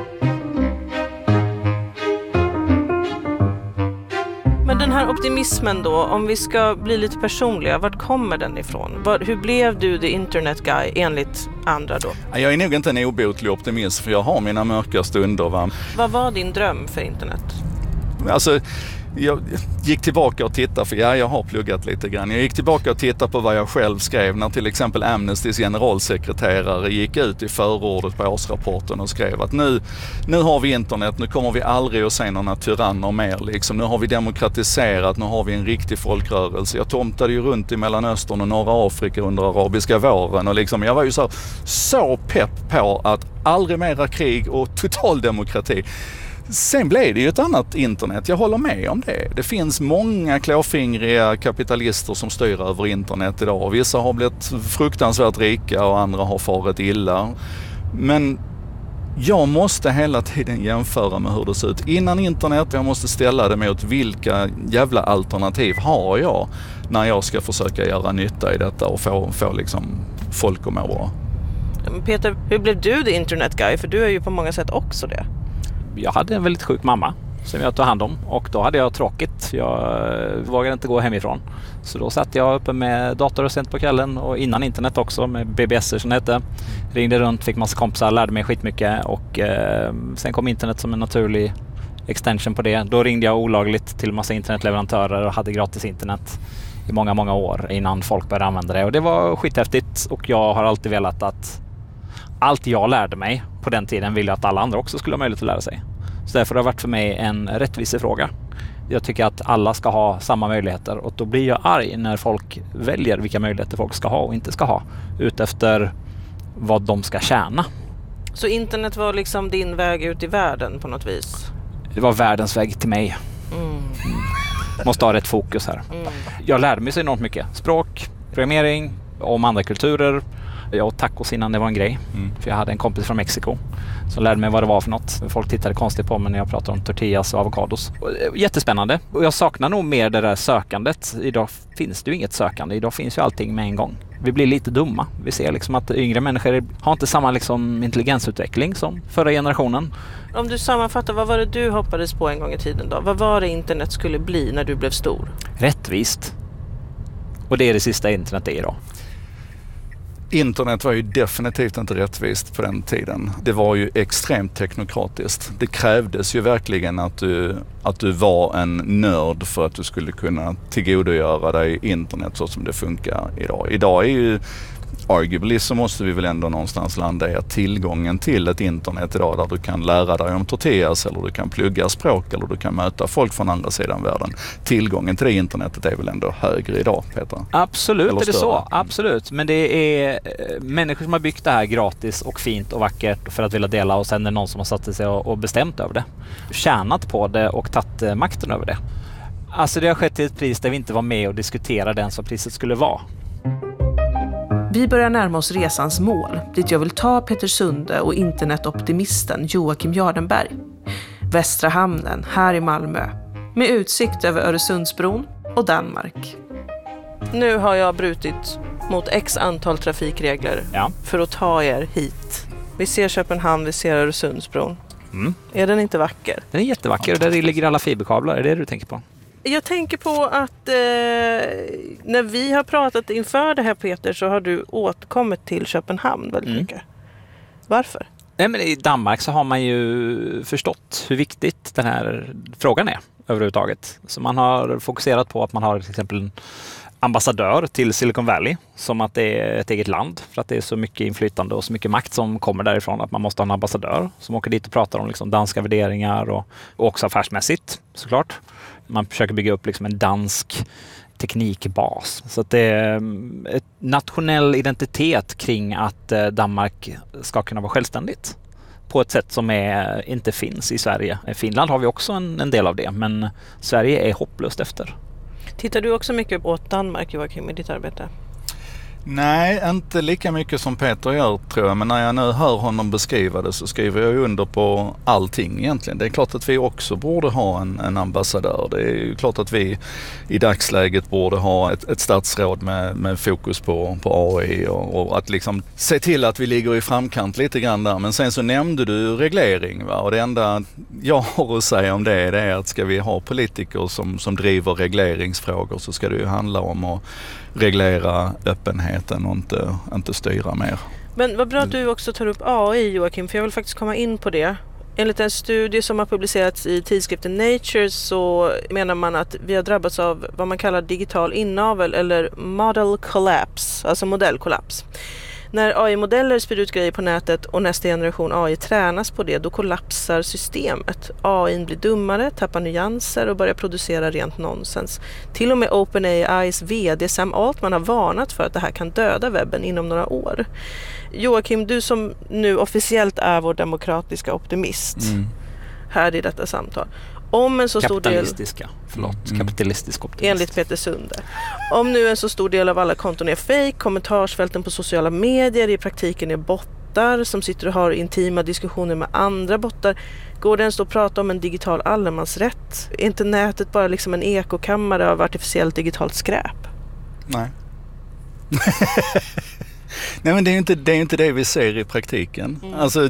Men den här optimismen då, om vi ska bli lite personliga, vart kommer den ifrån? Var, hur blev du the internet guy enligt andra då? Jag är nog inte en obotlig optimist för jag har mina mörka stunder. Va? Vad var din dröm för internet? Alltså, jag gick tillbaka och tittade, för ja, jag har pluggat lite grann. Jag gick tillbaka och tittade på vad jag själv skrev när till exempel Amnestys generalsekreterare gick ut i förordet på årsrapporten och skrev att nu, nu har vi internet, nu kommer vi aldrig att se några tyranner mer. Liksom. Nu har vi demokratiserat, nu har vi en riktig folkrörelse. Jag tomtade ju runt i Mellanöstern och norra Afrika under arabiska våren och liksom, jag var ju så, så pepp på att aldrig mera krig och total demokrati. Sen blev det ju ett annat internet, jag håller med om det. Det finns många klåfingriga kapitalister som styr över internet idag. Vissa har blivit fruktansvärt rika och andra har farit illa. Men jag måste hela tiden jämföra med hur det ser ut innan internet. Jag måste ställa det mot vilka jävla alternativ har jag när jag ska försöka göra nytta i detta och få, få liksom folk att må bra. Peter, hur blev du the internet guy? För du är ju på många sätt också det. Jag hade en väldigt sjuk mamma som jag tog hand om. Och då hade jag tråkigt. Jag vågade inte gå hemifrån. Så då satt jag uppe med dator och sent på kvällen och innan internet också med B B S som det hette. Ringde runt, fick massa kompisar, lärde mig skitmycket och eh, sen kom internet som en naturlig extension på det. Då ringde jag olagligt till massa internetleverantörer och hade gratis internet i många, många år innan folk började använda det. Och det var skithäftigt och jag har alltid velat att allt jag lärde mig på den tiden ville att alla andra också skulle ha möjlighet att lära sig. Så därför har det varit för mig en rättvisefråga. Jag tycker att alla ska ha samma möjligheter och då blir jag arg när folk väljer vilka möjligheter folk ska ha och inte ska ha utefter vad de ska tjäna. Så internet var liksom din väg ut i världen på något vis? Det var världens väg till mig. Mm. Måste ha rätt fokus här. Mm. Jag lärde mig så enormt mycket. Språk, programmering, om andra kulturer. Jag åt tacos innan det var en grej. Mm. För jag hade en kompis från Mexiko som lärde mig vad det var för något. Folk tittade konstigt på mig när jag pratade om tortillas och avokados. Jättespännande. Och jag saknar nog mer det där sökandet. Idag finns det ju inget sökande. Idag finns ju allting med en gång. Vi blir lite dumma. Vi ser liksom att yngre människor har inte samma liksom intelligensutveckling som förra generationen. Om du sammanfattar, vad var det du hoppades på en gång i tiden då? Vad var det internet skulle bli när du blev stor? Rättvist. Och det är det sista internet är idag. Internet var ju definitivt inte rättvist på den tiden. Det var ju extremt teknokratiskt. Det krävdes ju verkligen att du, att du var en nörd för att du skulle kunna tillgodogöra dig internet så som det funkar idag. Idag är ju arguably så måste vi väl ändå någonstans landa i att tillgången till ett internet idag där du kan lära dig om tortillas eller du kan plugga språk eller du kan möta folk från andra sidan världen. Tillgången till det internetet är väl ändå högre idag, Peter? Absolut eller är det större. så. Absolut. Men det är människor som har byggt det här gratis och fint och vackert för att vilja dela och sen är det någon som har satt sig och bestämt över det. Tjänat på det och tagit makten över det. Alltså det har skett till ett pris där vi inte var med och diskuterade ens vad priset skulle vara. Vi börjar närma oss resans mål, dit jag vill ta Peter Sunde och internetoptimisten Joakim Jardenberg. Västra hamnen, här i Malmö, med utsikt över Öresundsbron och Danmark. Nu har jag brutit mot x antal trafikregler ja. för att ta er hit. Vi ser Köpenhamn, vi ser Öresundsbron. Mm. Är den inte vacker? Den är jättevacker och där ligger alla fiberkablar, är det det du tänker på? Jag tänker på att eh, när vi har pratat inför det här, Peter, så har du återkommit till Köpenhamn väldigt mm. mycket. Varför? Nej, men i Danmark så har man ju förstått hur viktigt den här frågan är överhuvudtaget. Så man har fokuserat på att man har till exempel en ambassadör till Silicon Valley som att det är ett eget land för att det är så mycket inflytande och så mycket makt som kommer därifrån att man måste ha en ambassadör som åker dit och pratar om liksom danska värderingar och, och också affärsmässigt såklart. Man försöker bygga upp liksom en dansk teknikbas. Så att det är ett nationell identitet kring att Danmark ska kunna vara självständigt på ett sätt som är, inte finns i Sverige. I Finland har vi också en, en del av det, men Sverige är hopplöst efter. Tittar du också mycket åt Danmark, Joakim, i ditt arbete? Nej, inte lika mycket som Peter gör tror jag. Men när jag nu hör honom beskriva det så skriver jag under på allting egentligen. Det är klart att vi också borde ha en, en ambassadör. Det är ju klart att vi i dagsläget borde ha ett, ett statsråd med, med fokus på, på A I och, och att liksom se till att vi ligger i framkant lite grann där. Men sen så nämnde du reglering, va? Och det enda jag har att säga om det, det är att ska vi ha politiker som, som driver regleringsfrågor så ska det ju handla om att reglera öppenheten och inte, inte styra mer. Men vad bra att du också tar upp A I, Joakim, för jag vill faktiskt komma in på det. Enligt en studie som har publicerats i tidskriften Nature så menar man att vi har drabbats av vad man kallar digital inavel eller model collapse, alltså modellkollaps. När A I-modeller spyr ut grejer på nätet och nästa generation A I tränas på det, då kollapsar systemet. A I blir dummare, tappar nyanser och börjar producera rent nonsens. Till och med OpenAIs vd Sam Altman har varnat för att det här kan döda webben inom några år. Joakim, du som nu officiellt är vår demokratiska optimist mm. här i detta samtal. Om en så stor del... Kapitalistiska, förlåt. Mm. Kapitalistisk optimist. Enligt Peter Sunde. Om nu en så stor del av alla konton är fake, kommentarsfälten på sociala medier i praktiken är bottar som sitter och har intima diskussioner med andra bottar, går det ens att prata om en digital allemansrätt? Är inte nätet bara liksom en ekokammare av artificiellt digitalt skräp? Nej. Nej, men det är ju inte det, är inte det vi ser i praktiken. Mm. Alltså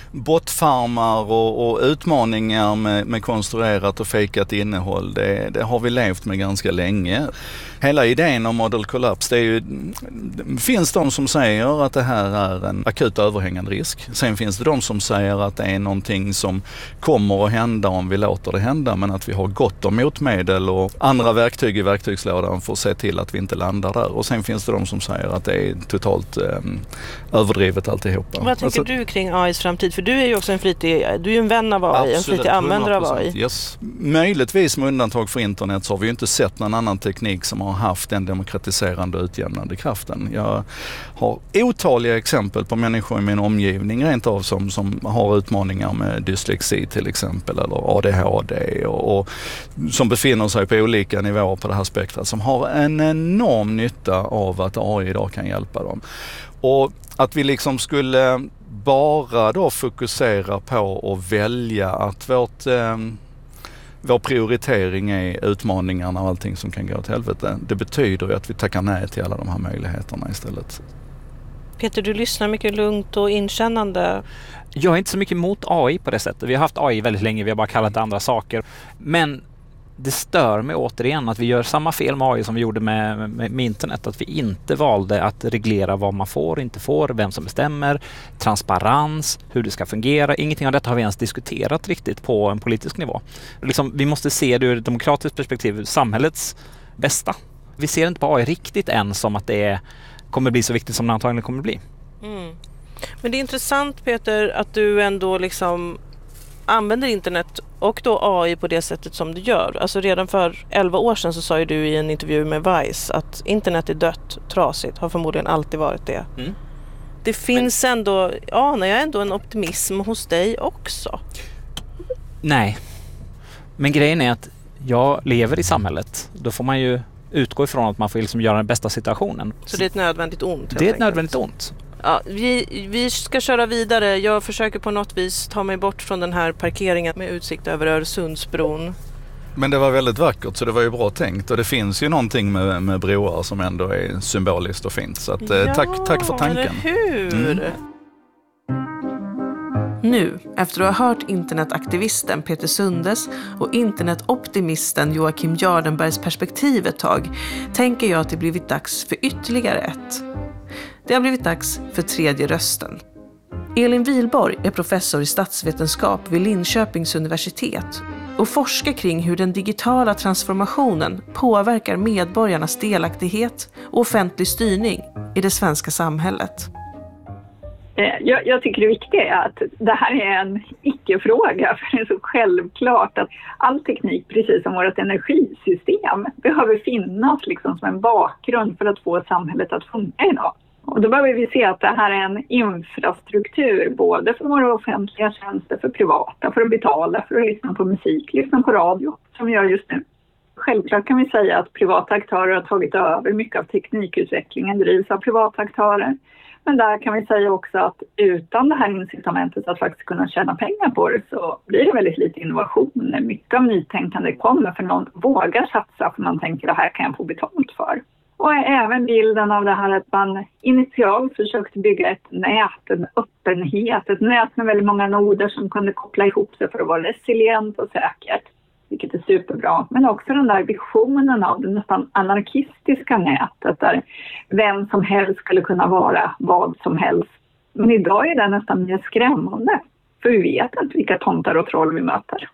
botfarmar och, och utmaningar med, med konstruerat och fejkat innehåll, det, det har vi levt med ganska länge. Hela idén om model collapse, det är ju, det finns de som säger att det här är en akut överhängande risk. Sen finns det de som säger att det är någonting som kommer att hända om vi låter det hända, men att vi har gott om motmedel och andra verktyg i verktygslådan för att se till att vi inte landar där. Och sen finns det de som säger att det är totalt eh, överdrivet alltihopa. Vad tänker alltså, du kring A I:s framtid? För du är ju också en flitig, du är ju en vän av A I, absolut, en flitig användare av A I. Yes. Möjligtvis med undantag för internet så har vi ju inte sett någon annan teknik som har haft den demokratiserande och utjämnande kraften. Jag har otaliga exempel på människor i min omgivning rent av som, som har utmaningar med dyslexi till exempel eller A D H D och, och som befinner sig på olika nivåer på det här spektrat som har en enorm nytta av att A I idag kan hjälpa dem. Och att vi liksom skulle bara då fokusera på att välja att vårt, eh, vår prioritering är utmaningarna och allting som kan gå till helvete. Det betyder ju att vi tackar nej till alla de här möjligheterna istället. Peter, du lyssnar mycket lugnt och inkännande. Jag är inte så mycket emot A I på det sättet. Vi har haft A I väldigt länge, vi har bara kallat det andra saker. Men det stör mig återigen att vi gör samma fel med A I som vi gjorde med, med, med internet. Att vi inte valde att reglera vad man får och inte får, vem som bestämmer, transparens, hur det ska fungera. Ingenting av detta har vi ens diskuterat riktigt på en politisk nivå. Liksom, vi måste se det ur ett demokratiskt perspektiv, samhällets bästa. Vi ser inte på A I riktigt än som att det är, kommer bli så viktigt som det antagligen kommer bli. Mm. Men det är intressant, Peter, att du ändå liksom använder internet och då A I på det sättet som du gör. Alltså redan för elva år sedan så sa ju du i en intervju med Vice att internet är dött, trasigt, har förmodligen alltid varit det. Mm. Det finns Men... ändå, anar jag ändå en optimism hos dig också? Nej. Men grejen är att jag lever i samhället. Då får man ju utgå ifrån att man får liksom göra den bästa situationen. Så det är ett nödvändigt ont? Det är ett enkelt. nödvändigt ont. Ja, vi, vi ska köra vidare. Jag försöker på något vis ta mig bort från den här parkeringen med utsikt över Öresundsbron. Men det var väldigt vackert så det var ju bra tänkt. Och det finns ju någonting med, med broar som ändå är symboliskt och fint. Så att, ja, tack, tack för tanken. Eller hur? Mm. Nu, efter att ha hört internetaktivisten Peter Sundes och internetoptimisten Joakim Jardenbergs perspektiv ett tag, tänker jag att det blivit dags för ytterligare ett. Det har blivit dags för tredje rösten. Elin Wilborg är professor i statsvetenskap vid Linköpings universitet och forskar kring hur den digitala transformationen påverkar medborgarnas delaktighet och offentlig styrning i det svenska samhället. Jag, jag tycker det viktiga är att det här är en icke-fråga, för det är så självklart att all teknik, precis som vårt energisystem, behöver finnas liksom som en bakgrund för att få samhället att funka idag. Och då behöver vi se att det här är en infrastruktur både för våra offentliga tjänster, för privata, för att betala, för att lyssna på musik, lyssna på radio som vi gör just nu. Självklart kan vi säga att privata aktörer har tagit över mycket av teknikutvecklingen, drivs av privata aktörer. Men där kan vi säga också att utan det här incitamentet att faktiskt kunna tjäna pengar på det så blir det väldigt lite innovation. Mycket av nytänkande kommer för någon vågar satsa för man tänker att det här kan jag få betalt för. Och även bilden av det här att man initialt försökte bygga ett nät, en öppenhet, ett nät med väldigt många noder som kunde koppla ihop sig för att vara resilient och säkert. Vilket är superbra. Men också den där visionen av det nästan anarkistiska nätet där vem som helst skulle kunna vara vad som helst. Men idag är det nästan mer skrämmande. För vi vet inte vilka tomtar och troll vi möter.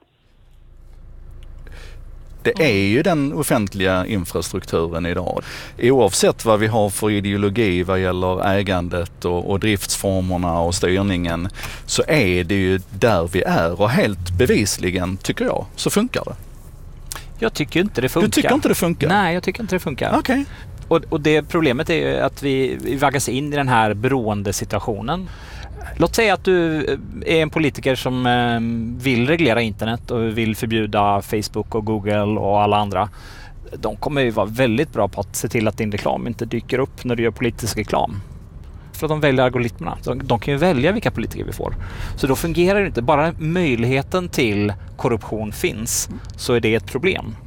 Det är ju den offentliga infrastrukturen idag. Oavsett vad vi har för ideologi vad gäller ägandet och, och driftsformerna och styrningen så är det ju där vi är och helt bevisligen, tycker jag, så funkar det. Jag tycker inte det funkar. Du tycker inte det funkar? Nej, jag tycker inte det funkar. Okej. Okay. Och, och det problemet är ju att vi, vi vaggas in i den här beroendesituationen. Låt säga att du är en politiker som vill reglera internet och vill förbjuda Facebook och Google och alla andra. De kommer ju vara väldigt bra på att se till att din reklam inte dyker upp när du gör politisk reklam. För att de väljer algoritmerna. De, de kan ju välja vilka politiker vi får. Så då fungerar det inte. Bara möjligheten till korruption finns så är det ett problem.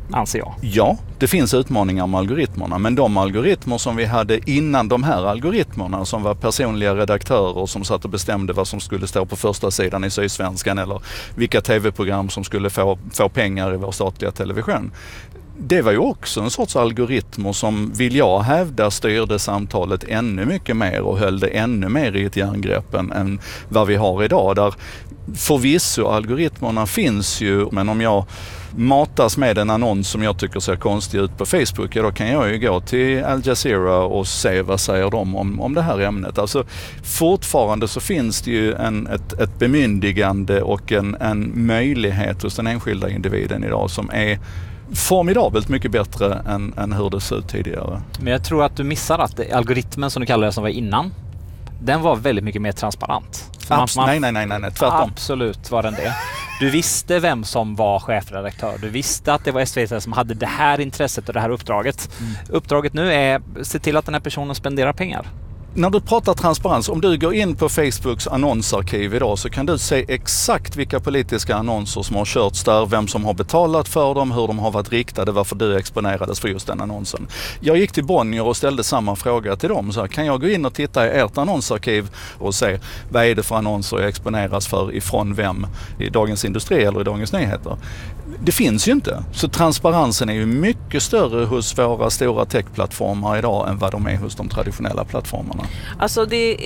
anser jag. Ja, det finns utmaningar med algoritmerna, men de algoritmer som vi hade innan de här algoritmerna, som var personliga redaktörer som satt och bestämde vad som skulle stå på första sidan i Sydsvenskan eller vilka tv-program som skulle få, få pengar i vår statliga television. Det var ju också en sorts algoritmer som, vill jag hävda, styrde samtalet ännu mycket mer och höll det ännu mer i ett järngrepp än, än vad vi har idag. Där förvisso algoritmerna finns ju, men om jag matas med en annons som jag tycker ser konstig ut på Facebook, ja, då kan jag ju gå till Al Jazeera och se vad säger de om, om det här ämnet. Alltså fortfarande så finns det ju en, ett, ett bemyndigande och en, en möjlighet hos den enskilda individen idag som är formidabelt mycket bättre än, än hur det såg ut tidigare. Men jag tror att du missar att algoritmen som du kallar det som var innan, den var väldigt mycket mer transparent. Abs- man, nej, nej, nej, nej, nej, tvärtom. Absolut var den det. Du visste vem som var chefredaktör. Du visste att det var S V T som hade det här intresset och det här uppdraget. Mm. Uppdraget nu är att se till att den här personen spenderar pengar. När du pratar transparens, om du går in på Facebooks annonsarkiv idag så kan du se exakt vilka politiska annonser som har körts där, vem som har betalat för dem, hur de har varit riktade, varför du exponerades för just den annonsen. Jag gick till Bonnier och ställde samma fråga till dem. Så här, kan jag gå in och titta i ert annonsarkiv och se vad är det för annonser jag exponeras för ifrån vem i Dagens Industri eller i Dagens Nyheter? Det finns ju inte. Så transparensen är ju mycket större hos våra stora techplattformar idag än vad de är hos de traditionella plattformarna. Alltså det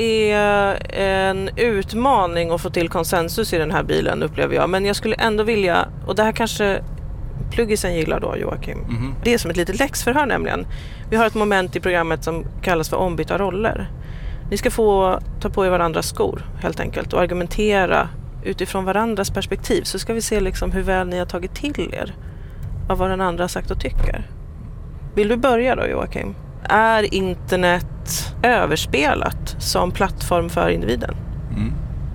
är en utmaning att få till konsensus i den här bilen, upplever jag. Men jag skulle ändå vilja, och det här kanske pluggisen gillar då, Joakim. Mm-hmm. Det är som ett litet läxförhör nämligen. Vi har ett moment i programmet som kallas för ombytta roller. Ni ska få ta på er varandras skor helt enkelt och argumentera utifrån varandras perspektiv, så ska vi se liksom hur väl ni har tagit till er av vad den andra har sagt och tycker. Vill du börja då, Joakim? Är internet överspelat som plattform för individen? Mm.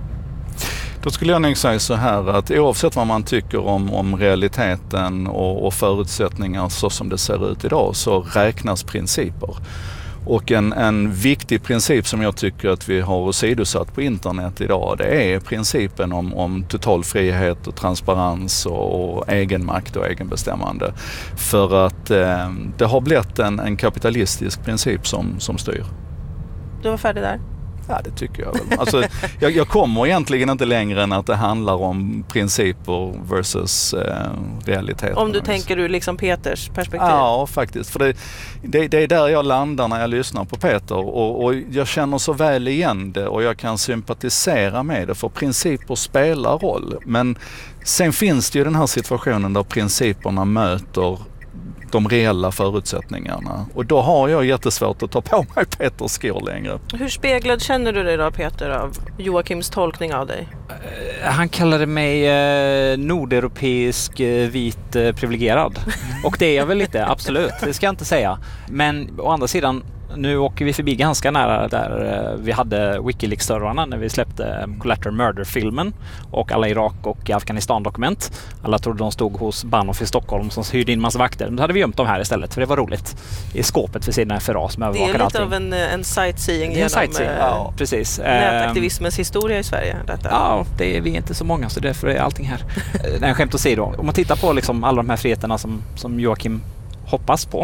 Då skulle jag nog säga så här att oavsett vad man tycker om, om realiteten och, och förutsättningar så som det ser ut idag, så räknas principer. Och en, en viktig princip som jag tycker att vi har åsidosatt på internet idag, det är principen om, om total frihet och transparens och, och egenmakt och egenbestämmande. För att eh, det har blivit en, en kapitalistisk princip som, som styr. Du var färdig där? Ja, det tycker jag väl. Alltså, jag, jag kommer egentligen inte längre än att det handlar om principer versus eh, realitet. Om du tänker du liksom Peters perspektiv? Ja, faktiskt. För det, det, det är där jag landar när jag lyssnar på Peter. Och, och jag känner så väl igen det och jag kan sympatisera med det, för principer spelar roll. Men sen finns det ju den här situationen där principerna möter de reella förutsättningarna. Och då har jag jättesvårt att ta på mig Peters skor längre. Hur speglad känner du dig då, Peter, av Joakims tolkning av dig? Han kallade mig eh, nordeuropeisk eh, vit eh, privilegierad. Och det är jag väl lite, absolut. Det ska jag inte säga. Men å andra sidan, nu åker vi förbi ganska nära där vi hade Wikileaks-servrarna när vi släppte Collateral Murder-filmen och alla Irak- och Afghanistan-dokument. Alla trodde de stod hos Bahnhof i Stockholm som hyrde in massa vakter. Då hade vi gömt dem här istället, för det var roligt. I skåpet för sina F R A som övervakade allting. Det är lite allting. av en, en sightseeing genom sightseeing. Ja, precis. nätaktivismens historia i Sverige. Detta. Ja, det är vi är inte så många, så därför är allting här. Nej, skämt åsido. Om man tittar på liksom alla de här friheterna som, som Joakim hoppas på,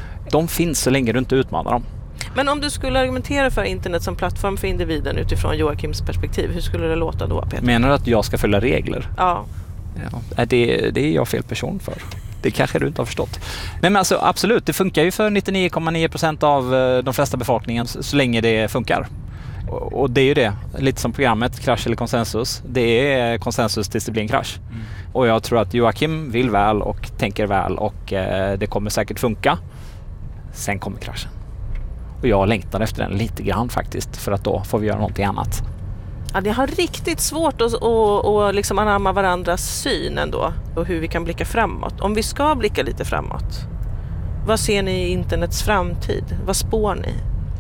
de finns så länge du inte utmanar dem. Men om du skulle argumentera för internet som plattform för individen utifrån Joakims perspektiv, hur skulle det låta då, Peter? Menar du att jag ska följa regler? Ja. ja det, det är jag fel person för. Det kanske du inte har förstått. Nej, men alltså absolut, det funkar ju för nittionio komma nio procent av de flesta befolkningen så, så länge det funkar. Och, och det är ju det, lite som programmet Krasch eller konsensus. Det är konsensus tills det blir en krasch. Mm. Och jag tror att Joakim vill väl och tänker väl och eh, det kommer säkert funka. Sen kommer kraschen. Och jag längtar efter den lite grann faktiskt, för att då får vi göra någonting annat. Ja, det har riktigt svårt att, att, att liksom anamma varandras syn ändå och hur vi kan blicka framåt. Om vi ska blicka lite framåt, vad ser ni i internets framtid? Vad spår ni?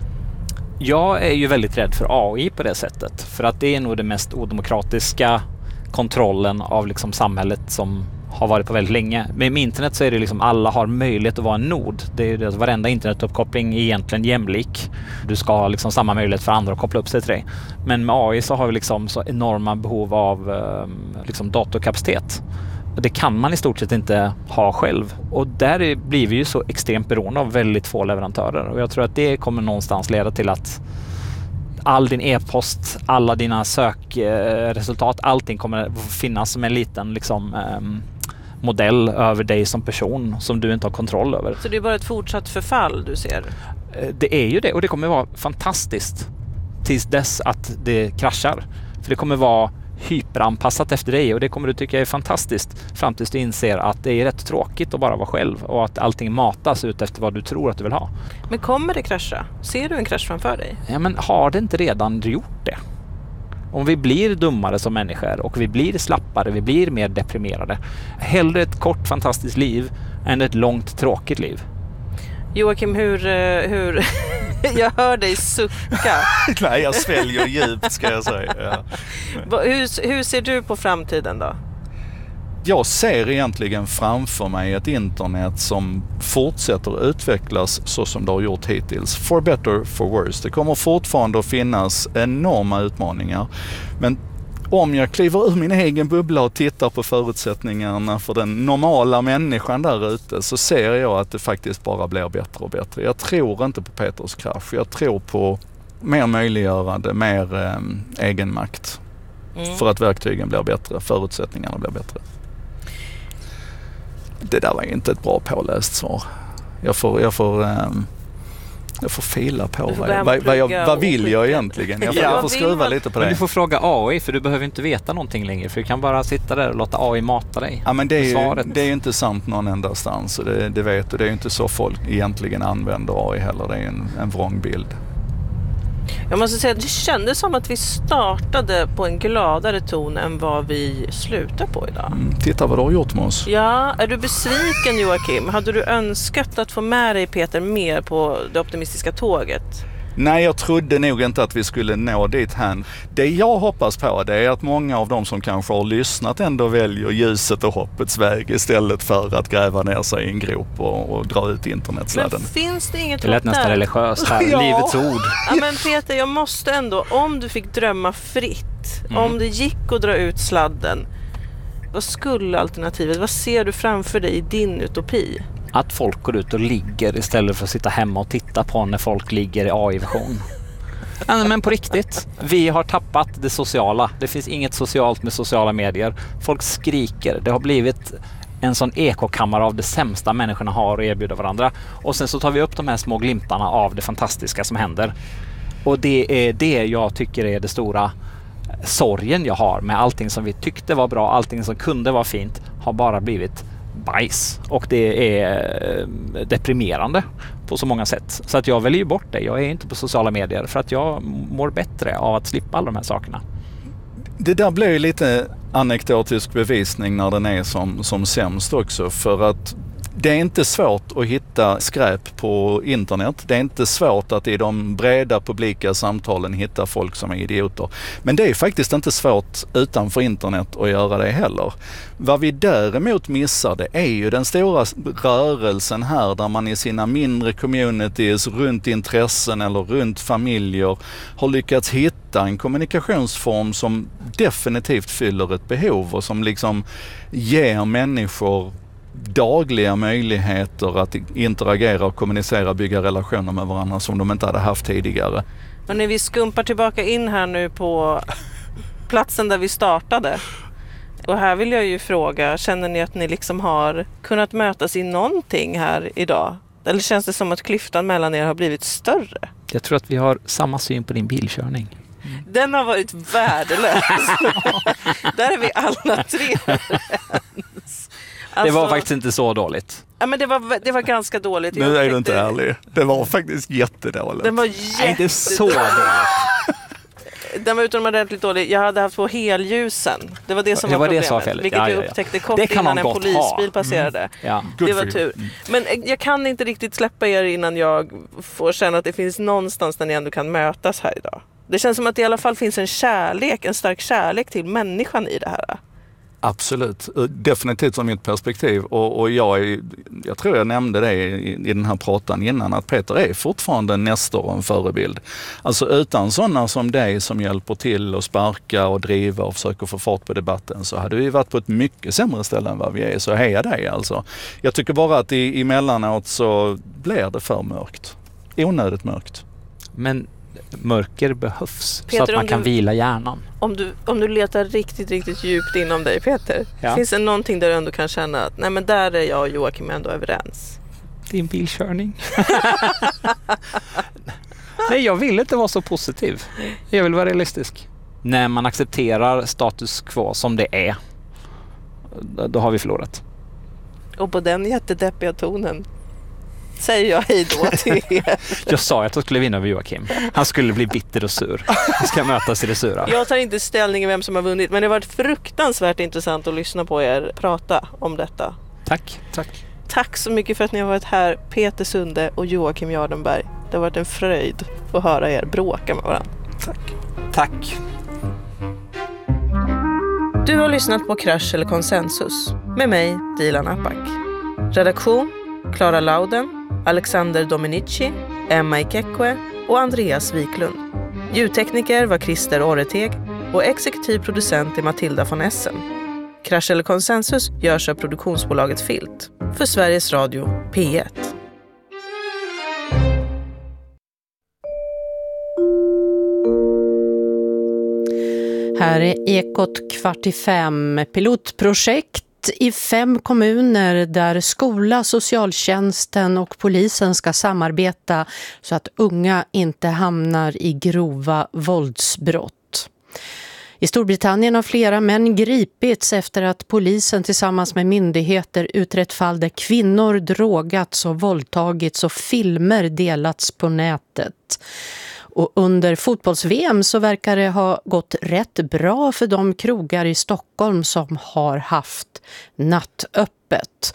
Jag är ju väldigt rädd för A I på det sättet, för att det är nog det mest odemokratiska kontrollen av liksom samhället som har varit på väldigt länge. Men med internet så är det liksom alla har möjlighet att vara en nod. Det är ju det att varenda internetuppkoppling är egentligen jämlik. Du ska ha liksom samma möjlighet för andra att koppla upp sig till dig. Men med A I så har vi liksom så enorma behov av liksom datorkapacitet. Och det kan man i stort sett inte ha själv. Och där blir vi ju så extremt beroende av väldigt få leverantörer. Och jag tror att det kommer någonstans leda till att all din e-post, alla dina sökresultat, allting kommer finnas som en liten liksom, um, modell över dig som person som du inte har kontroll över. Så det är bara ett fortsatt förfall du ser? Det är ju det, och det kommer vara fantastiskt tills dess att det kraschar. För det kommer vara hyperanpassat efter dig och det kommer du tycka är fantastiskt fram tills du inser att det är rätt tråkigt att bara vara själv och att allting matas ut efter vad du tror att du vill ha. Men kommer det krascha? Ser du en krasch framför dig? Ja, men har det inte redan gjort det? Om vi blir dummare som människor och vi blir slappare, vi blir mer deprimerade. Hellre ett kort fantastiskt liv än ett långt tråkigt liv. Joakim, hur... hur jag hör dig sucka. Nej, jag sväljer djupt ska jag säga. Ja. Hur, hur ser du på framtiden då? Jag ser egentligen framför mig ett internet som fortsätter utvecklas så som det har gjort hittills. For better, for worse. Det kommer fortfarande att finnas enorma utmaningar. Men om jag kliver ur min egen bubbla och tittar på förutsättningarna för den normala människan där ute så ser jag att det faktiskt bara blir bättre och bättre. Jag tror inte på Peters krasch. Jag tror på mer möjliggörande, mer eh, egenmakt. Mm. För att verktygen blir bättre, förutsättningarna blir bättre. Det där var inte ett bra påläst svar. Jag får... Jag får eh, Jag får fila på får vad, vad, vad, jag, vad vill jag egentligen. Jag får, ja, jag får skruva man... lite på det. Men du får fråga A I för du behöver inte veta någonting längre. För du kan bara sitta där och låta A I mata dig. Ja, men det, är ju, det är ju inte sant någon endastans. Och det, det vet du. Det är ju inte så folk egentligen använder A I heller. Det är en, en vrångbild. Jag måste säga att det kändes som att vi startade på en gladare ton än vad vi slutar på idag. Mm, titta vad du har gjort med oss. Ja, är du besviken Joakim? Hade du önskat att få med dig Peter mer på det optimistiska tåget? Nej, jag trodde nog inte att vi skulle nå dit här. Det jag hoppas på det är att många av dem som kanske har lyssnat ändå väljer ljuset och hoppets väg istället för att gräva ner sig i en grop och, och dra ut internetsladden. Men finns det inget hopp där? Det lät nästan religiöst här, ja. Livets ord. Ja, men Peter, jag måste ändå, om du fick drömma fritt, mm. om det gick att dra ut sladden, vad skulle alternativet? Vad ser du framför dig i din utopi? Att folk går ut och ligger istället för att sitta hemma och titta på när folk ligger i A I-version. Ja, men på riktigt, vi har tappat det sociala. Det finns inget socialt med sociala medier. Folk skriker. Det har blivit en sån ekokammare av det sämsta människorna har att erbjuda varandra. Och sen så tar vi upp de här små glimtarna av det fantastiska som händer. Och det är det jag tycker är det stora sorgen jag har med allting som vi tyckte var bra, allting som kunde vara fint har bara blivit bajs. Och det är deprimerande på så många sätt. Så att jag väljer bort det. Jag är inte på sociala medier för att jag mår bättre av att slippa alla de här sakerna. Det där blir ju lite anekdotisk bevisning när den är som, som sämst också. För att det är inte svårt att hitta skräp på internet. Det är inte svårt att i de breda publika samtalen hitta folk som är idioter. Men det är faktiskt inte svårt utanför internet att göra det heller. Vad vi däremot missar det är ju den stora rörelsen här där man i sina mindre communities runt intressen eller runt familjer har lyckats hitta en kommunikationsform som definitivt fyller ett behov och som liksom ger människor dagliga möjligheter att interagera och kommunicera, bygga relationer med varandra som de inte hade haft tidigare. Och när vi skumpar tillbaka in här nu på platsen där vi startade. Och här vill jag ju fråga, känner ni att ni liksom har kunnat mötas i någonting här idag? Eller känns det som att klyftan mellan er har blivit större? Jag tror att vi har samma syn på din bilkörning. Den har varit värdelös. Där är vi alla tre överens. Alltså, det var faktiskt inte så dåligt. Ja, men det var, det var ganska dåligt. Nu är du inte ärlig. Det var faktiskt jättedåligt. Den var jättedåligt. Nej, det är så dåligt. Den var utomordentligt dålig. Jag hade haft på helljusen. Det var det som det var, var problemet. Det vilket ja, vi ja, ja. upptäckte kort innan en polisbil ha. passerade. Mm. Ja. Det var tur. Men jag kan inte riktigt släppa er innan jag får känna att det finns någonstans där ni ändå kan mötas här idag. Det känns som att det i alla fall finns en kärlek, en stark kärlek till människan i det här. Absolut, definitivt från mitt perspektiv och, och jag, är, jag tror jag nämnde det i, i den här pratan innan att Peter är fortfarande en nästor och en förebild. Alltså utan sådana som dig som hjälper till att sparka och driva och försöka få fart på debatten så hade vi varit på ett mycket sämre ställe än vad vi är, så heja dig alltså. Jag tycker bara att i, emellanåt så blir det för mörkt, onödigt mörkt. Men mörker behövs Peter, så att man du, kan vila hjärnan. Om du, om du letar riktigt, riktigt djupt inom dig, Peter, ja. Finns det någonting där du ändå kan känna att nej, men där är jag och Joakim ändå överens? Din bilkörning. Nej, jag vill inte vara så positiv. Jag vill vara realistisk. När man accepterar status quo som det är, då har vi förlorat. Och på den jättedeppiga tonen säger jag hej då till er. Jag sa att jag skulle vinna över Joakim. Han skulle bli bitter och sur. Vi ska mötas i det sura. Jag tar inte ställning i vem som har vunnit, men det har varit fruktansvärt intressant att lyssna på er prata om detta. Tack, tack. Tack så mycket för att ni har varit här, Peter Sunde och Joakim Jardenberg. Det har varit en fröjd att höra er bråka med varandra. Tack. Tack. Du har lyssnat på Krasch eller konsensus med mig, Dilan Apak. Redaktion Clara Lauden, Alexander Dominici, Emma Ikekwe och Andreas Wiklund. Ljudtekniker var Christer Orreteg och exekutiv producent är Matilda von Essen. Krasch eller konsensus görs av produktionsbolaget Filt för Sveriges Radio P ett. Här är Ekot kvart i fem. Pilotprojekt i fem kommuner där skola, socialtjänsten och polisen ska samarbeta så att unga inte hamnar i grova våldsbrott. I Storbritannien har flera män gripits efter att polisen tillsammans med myndigheter utrett fall där kvinnor drogats och våldtagits och filmer delats på nätet. Och under fotbolls-V M så verkar det ha gått rätt bra för de krogar i Stockholm som har haft nattöppet.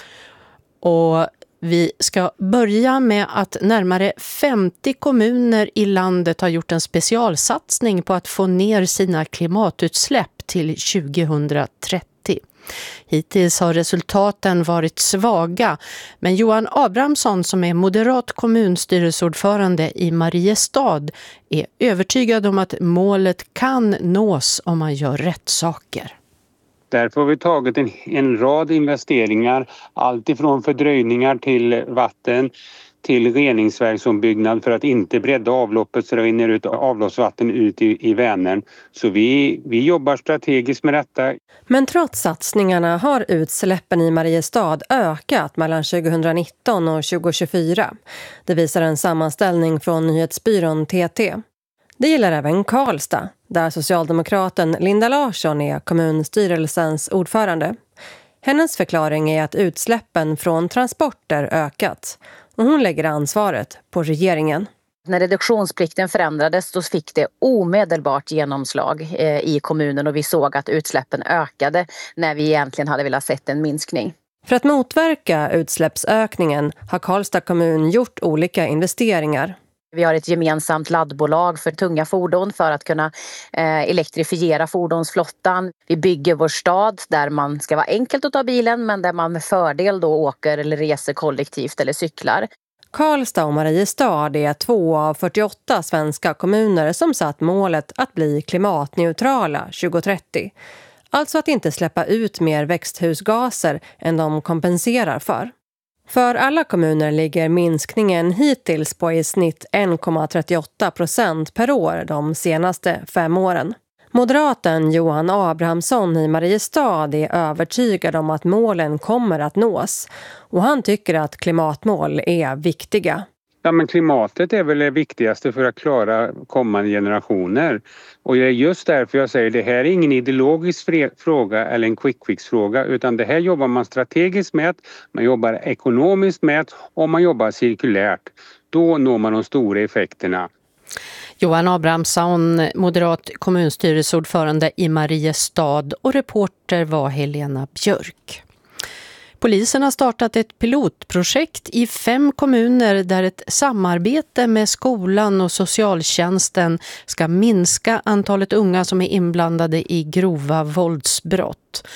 Och vi ska börja med att närmare femtio kommuner i landet har gjort en specialsatsning på att få ner sina klimatutsläpp till tjugohundratrettio. Hittills har resultaten varit svaga, men Johan Abrahamsson som är moderat kommunstyrelseordförande i Mariestad är övertygad om att målet kan nås om man gör rätt saker. Därför har vi tagit en, en rad investeringar, allt ifrån fördröjningar till vatten till reningsverksombyggnad för att inte bredda avloppet så det rinner ut avloppsvatten ut i, i Vänern. Så vi, vi jobbar strategiskt med detta. Men trots satsningarna har utsläppen i Mariestad ökat mellan tjugohundranitton och tjugohundratjugofyra. Det visar en sammanställning från nyhetsbyrån T T. Det gäller även Karlstad, där socialdemokraten Linda Larsson är kommunstyrelsens ordförande. Hennes förklaring är att utsläppen från transporter ökat. Och hon lägger ansvaret på regeringen. När reduktionsplikten förändrades då fick det omedelbart genomslag eh, i kommunen och vi såg att utsläppen ökade när vi egentligen hade velat sett en minskning. För att motverka utsläppsökningen har Karlstad kommun gjort olika investeringar. Vi har ett gemensamt laddbolag för tunga fordon för att kunna eh, elektrifiera fordonsflottan. Vi bygger vår stad där man ska vara enkelt att ta bilen men där man med fördel då åker eller reser kollektivt eller cyklar. Karlstad och Mariestad är två av fyrtioåtta svenska kommuner som satt målet att bli klimatneutrala tjugohundratrettio. Alltså att inte släppa ut mer växthusgaser än de kompenserar för. För alla kommuner ligger minskningen hittills på i snitt en komma trettioåtta procent per år de senaste fem åren. Moderaten Johan Abrahamsson i Mariestad är övertygad om att målen kommer att nås. Och han tycker att klimatmål är viktiga. Ja, men klimatet är väl det viktigaste för att klara kommande generationer. Och det är just därför jag säger att det här är ingen ideologisk fråga eller en quick fix-fråga utan det här jobbar man strategiskt med, man jobbar ekonomiskt med och man jobbar cirkulärt. Då når man de stora effekterna. Johan Abrahamsson, moderat kommunstyrelseordförande i Mariestad och reporter var Helena Björk. Polisen har startat ett pilotprojekt i fem kommuner där ett samarbete med skolan och socialtjänsten ska minska antalet unga som är inblandade i grova våldsbrott.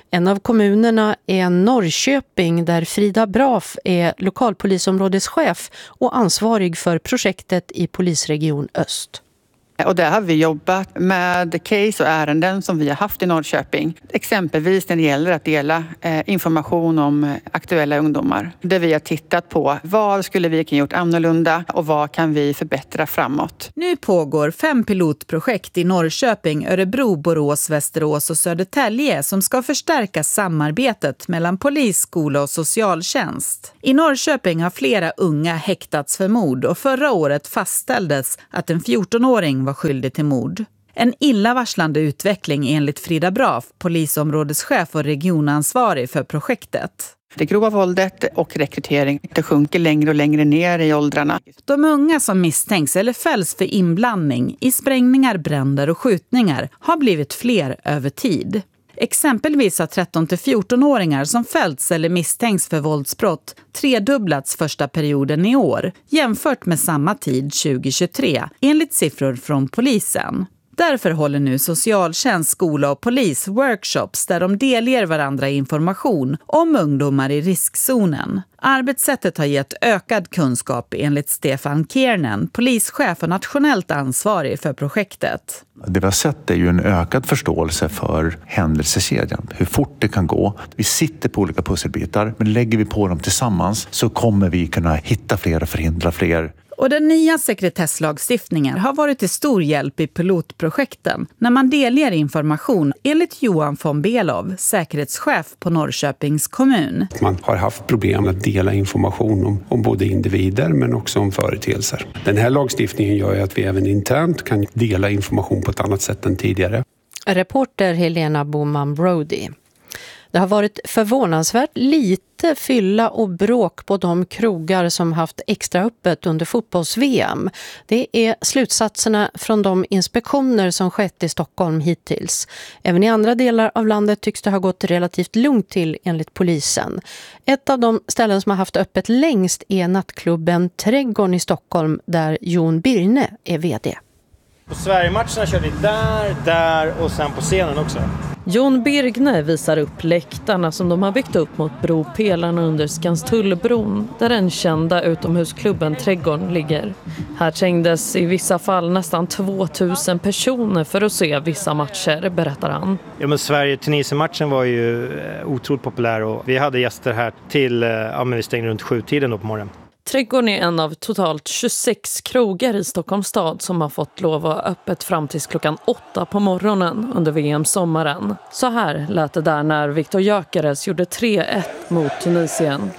En av kommunerna är Norrköping där Frida Braff är lokalpolisområdeschef och ansvarig för projektet i polisregion Öst. Och där har vi jobbat med case och ärenden som vi har haft i Norrköping. Exempelvis när det gäller att dela information om aktuella ungdomar. Där vi har tittat på vad skulle vi kunna gjort annorlunda och vad kan vi förbättra framåt. Nu pågår fem pilotprojekt i Norrköping, Örebro, Borås, Västerås och Södertälje som ska förstärka samarbetet mellan polis, skola och socialtjänst. I Norrköping har flera unga häktats för mord och förra året fastställdes att en fjortonåring var skyldig till mord. En illavarslande utveckling enligt Frida Braff, polisområdeschef och regionansvarig för projektet. Det grova våldet och rekrytering det sjunker längre och längre ner i åldrarna. De unga som misstänks eller fälls för inblandning i sprängningar, bränder och skjutningar har blivit fler över tid. Exempelvis har tretton till fjorton-åringar som fällts eller misstänks för våldsbrott tredubblats första perioden i år jämfört med samma tid tjugohundratjugotre enligt siffror från polisen. Därför håller nu socialtjänst, skola och polis workshops där de delger varandra information om ungdomar i riskzonen. Arbetssättet har gett ökad kunskap enligt Stefan Kiernan, polischef och nationellt ansvarig för projektet. Det vi har sett är ju en ökad förståelse för händelsekedjan, hur fort det kan gå. Vi sitter på olika pusselbitar, men lägger vi på dem tillsammans så kommer vi kunna hitta fler och förhindra fler. Och den nya sekretesslagstiftningen har varit till stor hjälp i pilotprojekten när man delger information enligt Johan von Belov, säkerhetschef på Norrköpings kommun. Man har haft problem att dela information om, om både individer men också om företeelser. Den här lagstiftningen gör ju att vi även internt kan dela information på ett annat sätt än tidigare. Reporter Helena Boman Brody. Det har varit förvånansvärt lite fylla och bråk på de krogar som haft extra öppet under fotbolls-V M. Det är slutsatserna från de inspektioner som skett i Stockholm hittills. Även i andra delar av landet tycks det ha gått relativt lugnt till enligt polisen. Ett av de ställen som har haft öppet längst är nattklubben Trädgården i Stockholm där Jon Birne är vd. På Sverigematcherna kör vi där, där och sen på scenen också. Jon Birgne visar upp läktarna som de har byggt upp mot bropelarna under Skanstullbron där den kända utomhusklubben Trädgården ligger. Här trängdes i vissa fall nästan tvåtusen personer för att se vissa matcher, berättar han. Ja, men Sverige-Tunisien-matchen var ju otroligt populär och vi hade gäster här till, ja men vi stängde runt sjutiden då på morgonen. Trädgården är en av totalt tjugosex krogar i Stockholms stad som har fått lov att ha öppet fram till klockan åtta på morgonen under V M-sommaren. Så här lät det där när Viktor Gyökeres gjorde tre ett mot Tunisien.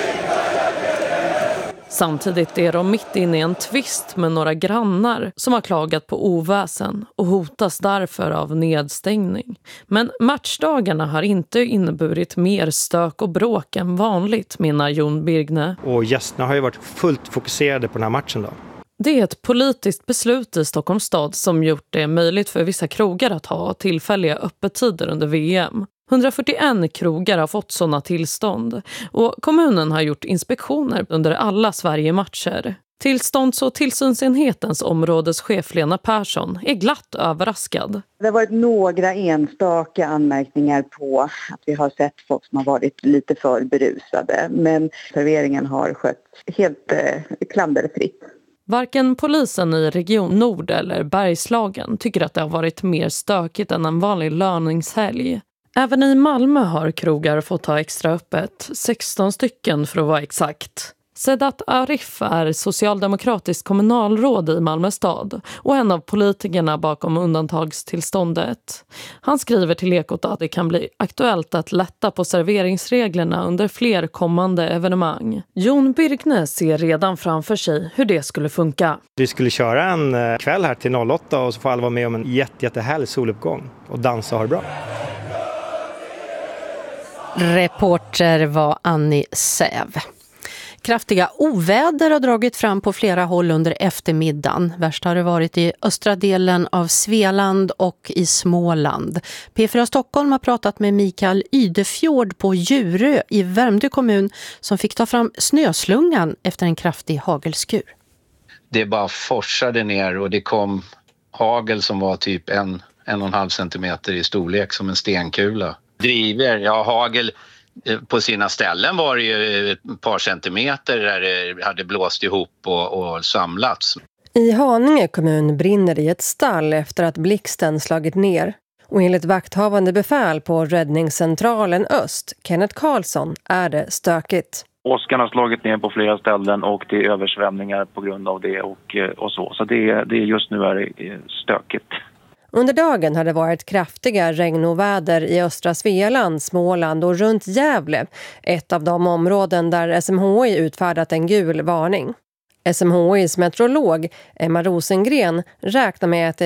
Samtidigt är de mitt inne i en tvist med några grannar som har klagat på oväsen och hotas därför av nedstängning. Men matchdagarna har inte inneburit mer stök och bråk än vanligt, menar Jon Birgne. Och gästerna har ju varit fullt fokuserade på den här matchen då. Det är ett politiskt beslut i Stockholms stad som gjort det möjligt för vissa krogar att ha tillfälliga öppettider under V M. hundrafyrtioen krogar har fått sådana tillstånd och kommunen har gjort inspektioner under alla Sverige-matcher. Tillstånds- och tillsynsenhetens områdeschef Lena Persson är glatt överraskad. Det har varit några enstaka anmärkningar på att vi har sett folk som har varit lite för berusade, men serveringen har skött helt eh, klanderfritt. Varken polisen i Region Nord eller Bergslagen tycker att det har varit mer stökigt än en vanlig löningshelg. Även i Malmö har krogar fått ha extra öppet, sexton stycken för att vara exakt. Sedat Arif är socialdemokratisk kommunalråd i Malmö stad och en av politikerna bakom undantagstillståndet. Han skriver till Ekot att det kan bli aktuellt att lätta på serveringsreglerna under fler kommande evenemang. Jon Birgne ser redan framför sig hur det skulle funka. Vi skulle köra en kväll här till åtta och så får alla vara med om en jätte, jättehärlig soluppgång och dansa och ha det bra. Reporter var Annie Säv. Kraftiga oväder har dragit fram på flera håll under eftermiddagen. Värst har det varit i östra delen av Svealand och i Småland. P fyra Stockholm har pratat med Mikael Ydefjord på Djurö i Värmdö kommun som fick ta fram snöslungan efter en kraftig hagelskur. Det bara forsade ner och det kom hagel som var typ en, en och en halv centimeter i storlek som en stenkula. Driver, ja hagel på sina ställen var det ju ett par centimeter där det hade blåst ihop och, och samlats. I Haninge kommun brinner det i ett stall efter att blixten slagit ner. Och enligt vakthavande befäl på räddningscentralen Öst, Kenneth Karlsson, är det stökigt. Åskan har slagit ner på flera ställen och det är översvämningar på grund av det och, och så. Så det, det just nu är det stökigt. Under dagen har det varit kraftiga regnoväder i östra Svealand, Småland och runt Gävle. Ett av de områden där S M H I utfärdat en gul varning. S M H I:s meteorolog Emma Rosengren räknar med att det